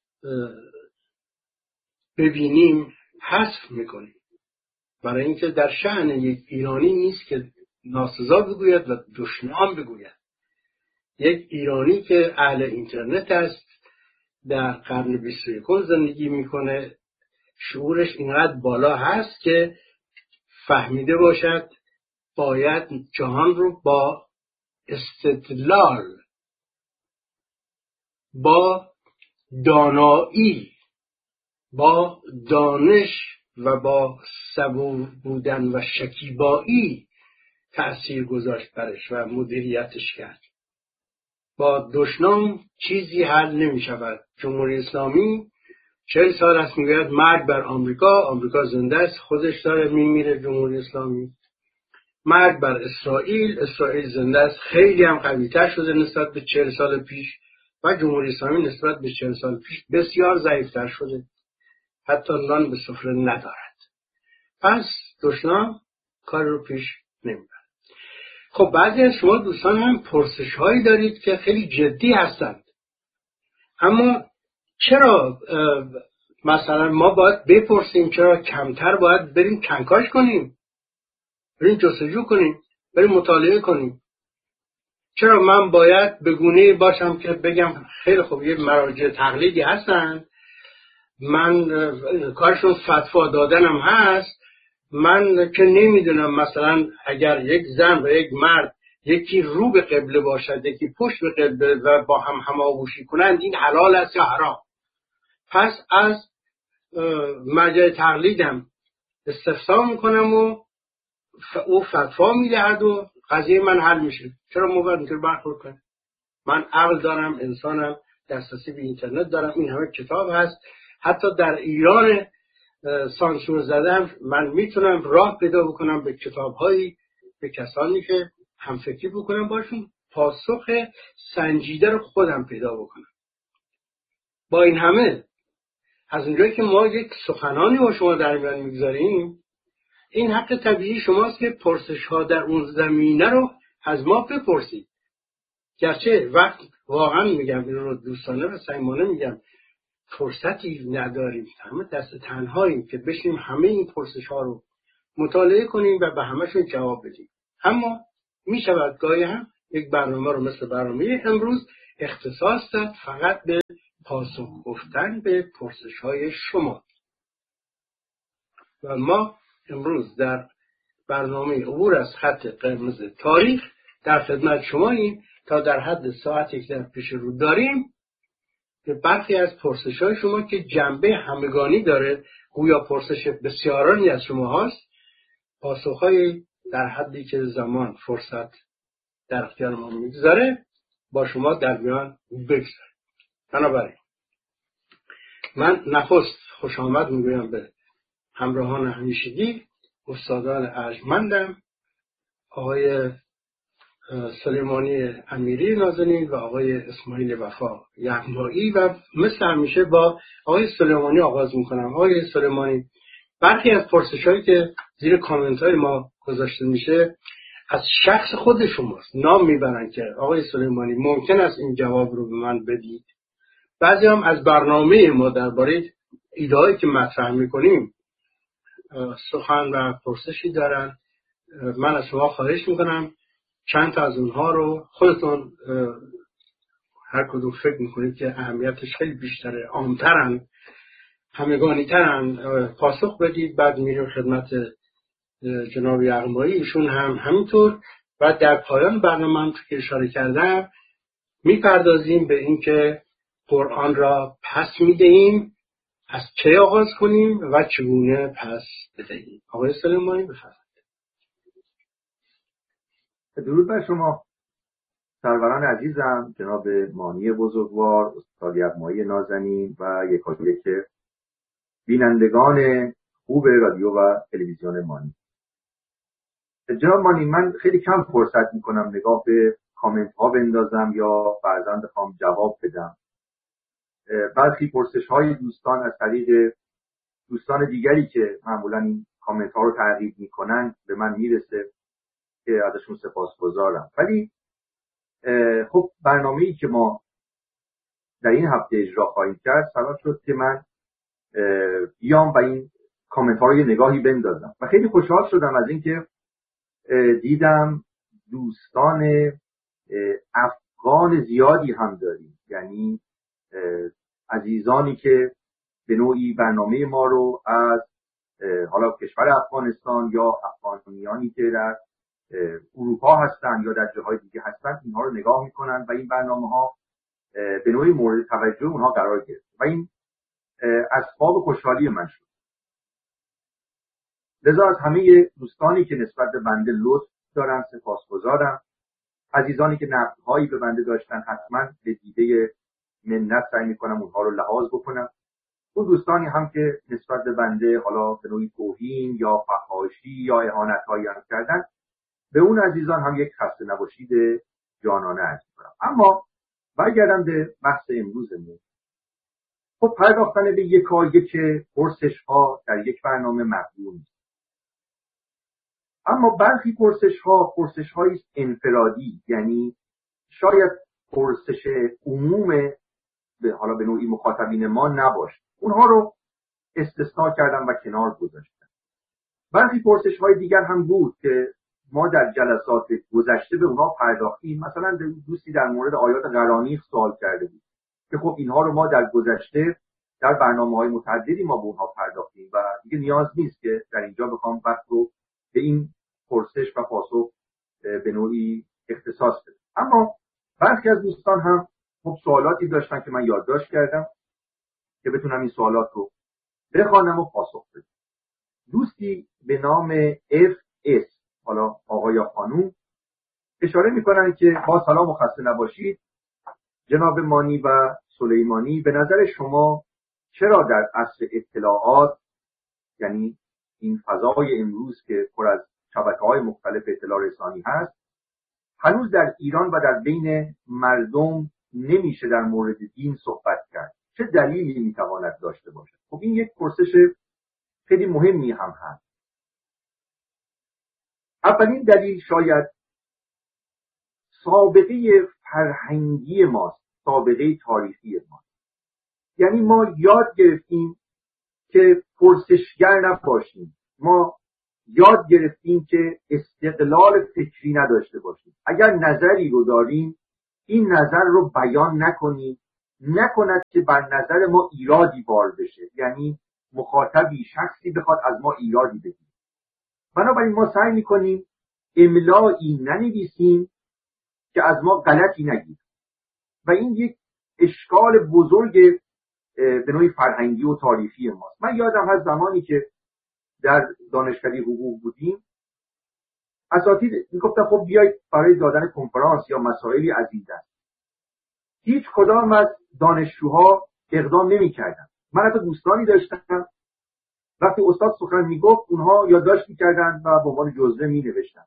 ببینیم حذف میکنیم، برای اینکه در شأن یک ایرانی نیست که ناسزا بگوید و دشنام بگوید. یک ایرانی که اهل اینترنت است، در قرن بیست و یکم زندگی میکنه، شعورش اینقدر بالا هست که فهمیده باشد باید جهان رو با استدلال، با دانایی، با دانش و با صبور بودن و شکیبایی تأثیر گذاشت برش و مدیریتش کرد. با دشنام چیزی حل نمی شود. جمهوری اسلامی چهل سال است میگوید مرگ بر آمریکا، آمریکا زنده است، خودش داره میمیره. جمهوری اسلامی مرگ بر اسرائیل، اسرائیل زنده است، خیلی هم قوی‌تر شده نسبت به چهل سال پیش و جمهوری اسلامی نسبت به چهل سال پیش بسیار ضعیف‌تر شده، حتی نان به سفره ندارد. پس دشنام کار رو پیش نمیبره. خب بعضی از شما دوستان هم پرسش هایی دارید که خیلی جدی هستند، اما چرا مثلا ما باید بپرسیم، چرا کمتر باید بریم کنکاش کنیم، بریم جستجو کنیم، بریم مطالعه کنیم؟ چرا من باید به گونه‌ای باشم که بگم خیلی خوب یه مراجع تقلیدی هستن، من کارشون فتوا دادنم هست، من که نمیدونم مثلا اگر یک زن و یک مرد یکی رو به قبله باشد یکی پشت به قبله و با هم هماغوشی کنند این حلال است یا حرام؟ پس از مرجع تقلیدم استفسار میکنم و او فتوا میدهد و قضیه من حل میشه. چرا ما باید اینطور برخورد کنیم؟ من عقل دارم، انسانم، دسترسی به اینترنت دارم، این همه کتاب هست، حتی در ایران سانسور زدم، من میتونم راه پیدا بکنم به کتاب‌هایی، به کسانی که همفکری بکنم باشون، پاسخ سنجیده رو خودم پیدا بکنم. با این همه از اونجایی که ما یک سخنانی با شما در میان میگذاریم، این حق طبیعی شماست که پرسش ها در اون زمینه رو از ما بپرسید. گرچه وقت واقعا میگم این رو دوستانه و صمیمانه میگم، فرصتی نداریم، همه دست تنهاییم که بشیم همه این پرسش ها رو مطالعه کنیم و به همشون جواب بدیم. اما می شود گاهی هم یک برنامه رو مثل برنامه امروز اختصاص داد فقط به پاسخ گفتن به پرسش های شما. و ما امروز در برنامه عبور از خط قرمز تاریخ در خدمت شماییم تا در حد ساعتی که در پیش رو داریم که برخی از پرسش های شما که جنبه همگانی داره، گویا پرسش بسیارانی از شما هست، پاسخهای در حدی که زمان فرصت در اختیار ما میگذاره با شما در میان بگذاره. بنابراین من نخست خوش آمد میگویم به همراهان همیشگی، استادان ارجمندم، آقای سلیمانی امیری نازنین و آقای اسماعیل وفا یغمایی، و مثل همیشه با آقای سلیمانی آغاز میکنم. آقای سلیمانی، برخی از پرسش‌هایی که زیر کامنت‌های ما گذاشته میشه از شخص خود شماست، نام میبرن که آقای سلیمانی ممکن است این جواب رو به من بدید. بعضی هم از برنامه ما درباره ایده‌هایی که مطرح میکنیم سخن و پرسشی دارن. من از شما خواهش میکنم چند تا از اونها رو خودتون هر کدوم فکر میکنید که اهمیتش خیلی بیشتره، عامترن، همگانی ترن، پاسخ بدید. بعد میریم خدمت جناب یغمایی، ایشون هم همینطور. و در پایان برنامه هم که اشاره کردم میپردازیم به اینکه قرآن را پس میدهیم، از چه آغاز کنیم و چگونه پس بدهیم. آقای سلیمانی بفرمایید. درود بر شما سروران عزیزم، جناب مانی بزرگوار، استاد یغمایی نازنین و یکایک بینندگان خوب رادیو و تلویزیون مانی. جناب مانی، من خیلی کم فرصت میکنم نگاه به کامنت ها بندازم یا بعضا بخوام جواب بدم. برخی پرسش های دوستان از طریق دوستان دیگری که معمولا این کامنت ها رو تعقیب میکنن به من میرسه که ازشون سپاسگزارم. ولی خب برنامه‌ای که ما در این هفته اجرا خواهیم کرد سبب شد که من بیام و این کامنت ها رو یه نگاهی بندازم و خیلی خوشحال شدم از اینکه دیدم دوستان افغان زیادی هم داریم، یعنی عزیزانی که به نوعی برنامه ما رو از حالا کشور افغانستان یا افغانیانی که در اروپا هستن یا در جاهای دیگه هستن اینها رو نگاه میکنن و این برنامه ها به نوعی مورد توجه اونها قرار گرفت و این اسباب خوشحالی من شد. لذا از همه دوستانی که نسبت به بنده لطف دارن سپاسگزارم. عزیزانی که نقدهایی به بنده داشتن حتما به دیده منت سعی میکنم اونها رو لحاظ بکنم. اون دوستانی هم که نسبت به بنده حالا به نوعی توهین یا فحاشی یا اهانت‌هایی هم کردن، به اون عزیزان هم یک خسته نباشید جانانه عرض می‌کنم. اما برگردم به بحث امروزمون. خب پرداختن به یکایک پرسش‌ها در یک برنامه مقدور نیست. اما برخی پرسش‌ها پرسش‌هایی است انفرادی، یعنی شاید پرسش عموم به حالا به نوعی مخاطبین ما نباشه. اونها رو استثناء کردم و کنار گذاشتم. برخی پرسش‌های دیگر هم بود که ما در جلسات گذشته به اونها پرداختیم. مثلا دوستی در مورد آیات قرانیق سوال کرده بود که خب اینها رو ما در گذشته در برنامه‌های متعددی ما به اونها پرداختیم و دیگه نیاز نیست که در اینجا بخوام وقت رو به این پرسش و پاسخ به نوعی اختصاص بدم. اما برخی از دوستان هم خب سوالاتی داشتن که من یادداشت کردم که بتونم این سوالات رو بخوانم و پاسخ بدم. دوستی به نام اف اس، حالا آقا یا خانوم، اشاره میکنن که با سلام و خسته نباشید جناب مانی و سلیمانی، به نظر شما چرا در عصر اطلاعات، یعنی این فضای امروز که پر از شبکه‌های مختلف اطلاع رسانی هست، هنوز در ایران و در بین مردم نمیشه در مورد دین صحبت کرد؟ چه دلیلی میتواند داشته باشد؟ خب این یک پرسش خیلی مهمی هم هست. اولین دلیل شاید سابقه فرهنگی ماست، سابقه تاریخی ماست. یعنی ما یاد گرفتیم که پرسشگر نباشیم، ما یاد گرفتیم که استقلال فکری نداشته باشیم. اگر نظری رو داریم این نظر رو بیان نکنیم، نکند که بر نظر ما ایرادی بار بشه، یعنی مخاطبی شخصی بخواد از ما ایرادی بگیره. بنابراین ما سعی میکنیم املایی ننویسیم که از ما غلطی نگیره و این یک اشکال بزرگ به نوعی فرهنگی و تاریخی ماست. من یادم هست زمانی که در دانشکده حقوق بودیم اساتید میگفتن خب بیایید برای دادن کنفرانس یا مسائلی از این دست. هیچ کدام از دانشجوها اقدام نمی‌کردن. من حتی دوستانی داشتم وقتی استاد سخن میگفت اونها یادداشت می‌کردن و به عنوان جزوه می‌نوشتن.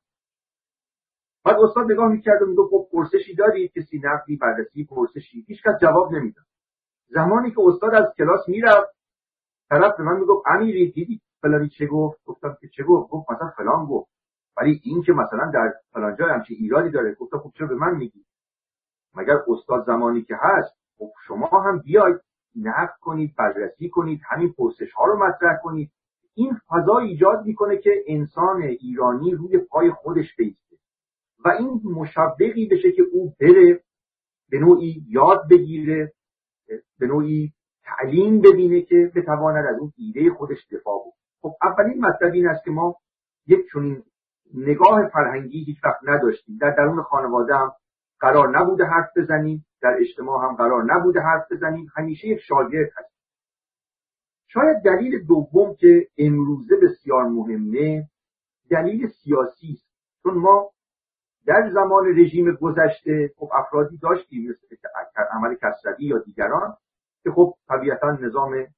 بعد استاد نگاه می‌کرد و میگفت خب پرسشی دارید، کسی نقدی، بررسی، پرسشی؟ هیچکس جواب نمیداد. زمانی که استاد از کلاس میرفت طرف به من میگفت امیری دیدی فلانی چه گفت؟ گفتم که چه گفت؟ گفت مثلا فلان گفت، ولی این که مثلا در فلان جای همچین ایرادی داره. گفتم خب چرا به من میگی؟ مگر استاد زمانی که هست خب شما هم بیاید نقد کنید، بررسی کنید، همین پرسش ها رو مطرح کنید. این فضا ایجاد میکنه که انسان ایرانی روی پای خودش بیسته و این مشوقی بشه که او بره به نوعی یاد بگیره، به نوعی تعلیم ببینه که بتواند از اون ایده خودش دفاع کنه. خب اولین مطلب این است که ما یک چنین نگاه فرهنگی هیچ وقت نداشتیم. در درون خانواده هم قرار نبوده حرف بزنیم، در اجتماع هم قرار نبوده حرف بزنیم، همیشه یک شاگرد هست. شاید دلیل دوم که امروزه بسیار مهمه دلیل سیاسی است، چون ما در زمان رژیم گذشته خب افرادی داشتیم مثل عمل کسروی یا دیگران که خب طبیعتا نظام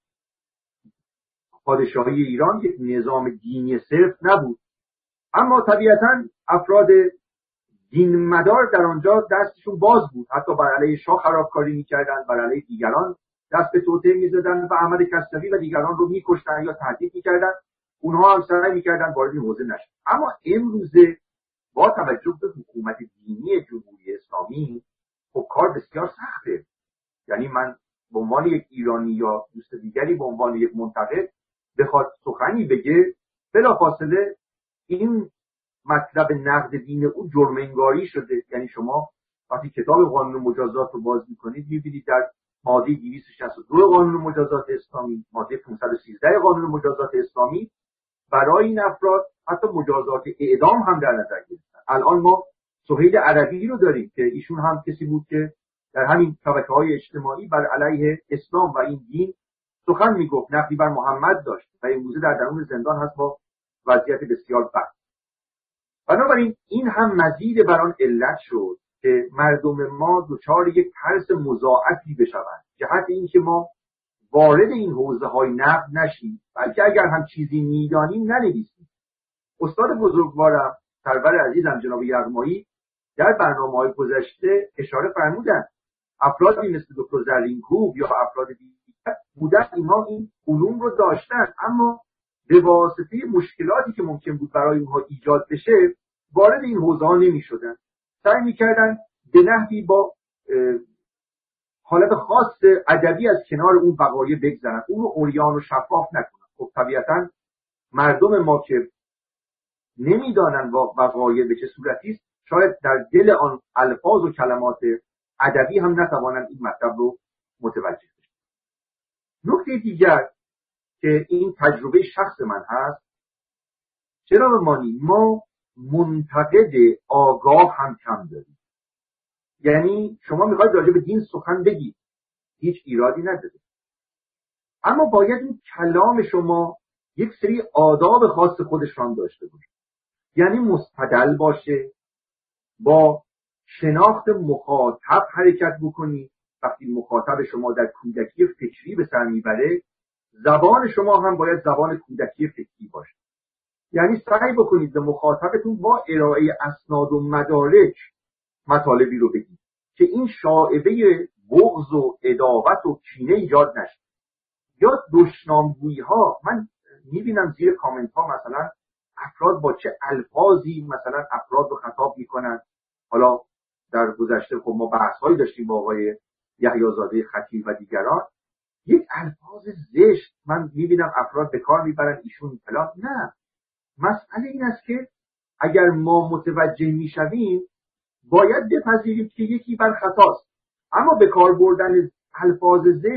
پادشاهی ایران یک نظام دینی صرف نبود، اما طبیعتا افراد دین مدار در آنجا دستشون باز بود، حتی بر علیه شاه خرابکاری میکردن، بر علیه دیگران دست به توطئه میزدن و احمد کسروی و دیگران رو میکشتن یا تهدید میکردن. اونها هم سعی میکردن وارد این حوزه نشن. اما امروزه با توجه به حکومت دینی جمهوری اسلامی خب کار بسیار سخته. یعنی من به عنوان یک ایرانی یا دوست دیگری به عنوان یک منتقد بخواد سخنی بگه، بلافاصله این مطلب نقد دین او جرم انگاری شده. یعنی شما وقتی کتاب قانون مجازات رو باز میکنید میبینید در ماده دویست و شصت و دو قانون مجازات اسلامی، ماده پانصد و سیزده قانون مجازات اسلامی برای این افراد حتی مجازات اعدام هم در نظر گرفتن. الان ما سهیل عربی رو داریم که ایشون هم کسی بود که در همین شبکه‌های اجتماعی بر علیه اسلام و این دین سخن میگفت، نقدی بر محمد داشت و امروزه در درون زندان هست با وضعیت بسیار بد. بنابراین این هم مزید بر آن علت شد که مردم ما دچار یک ترس مضاعفی بشوند، جهت اینکه ما وارد این حوزه های نقد نشیم، بلکه اگر هم چیزی میدانیم ننویسیم. استاد بزرگوارم سرور عزیزم جناب یغمایی در برنامه‌های گذشته اشاره فرمودن افرادی مثل دکتر زرینکوب یا افراد دیگر بودن اینها این علوم رو داشتن، اما به واسطه مشکلاتی که ممکن بود برای اونها ایجاد بشه وارد این حوزه ها نمی شدن. سعی می کردن به نحوی با حالت خاص ادبی از کنار اون وقایع بگذرن، اون رو عریان و شفاف نکنن. خب طبیعتا مردم ما که نمیدانن وقایع به چه صورتی است شاید در دل آن الفاظ و کلمات ادبی هم نتوانند این مطلب رو متوجه بشن. نکته دیگر که این تجربه شخص من هست، چرا بمانی ما منتقد آگاه هم کم داریم. یعنی شما میخواید راجع به دین سخن بگید، هیچ ایرادی نداره، اما باید این کلام شما یک سری آداب خاص خودش را داشته باشه. یعنی مستدل باشه، با شناخت مخاطب حرکت بکنید. وقتی مخاطب شما در کودکی فکری به سر میبره، زبان شما هم باید زبان کودکی فکری باشه. یعنی سعی بکنید به مخاطبتون با ارائه اسناد و مدارک مطالبی رو بگید که این شائبه بغض و عداوت و کینه ایجاد نشه. یا دشنامگویی ها، من میبینم زیر کامنت ها مثلا افراد با چه الفاظی مثلا افراد رو خطاب میکنن. حالا در گذشته خب ما بحث هایی داشتیم با آقای یحیی زاده خطیب و دیگران. یک الفاظ زشت من میبینم افراد به کار میبرن ایشون فلان. نه، مسئله این است که اگر ما متوجه میشویم باید بپذیریم که یکی بر خطاست، اما به کار بردن الفاظ زشت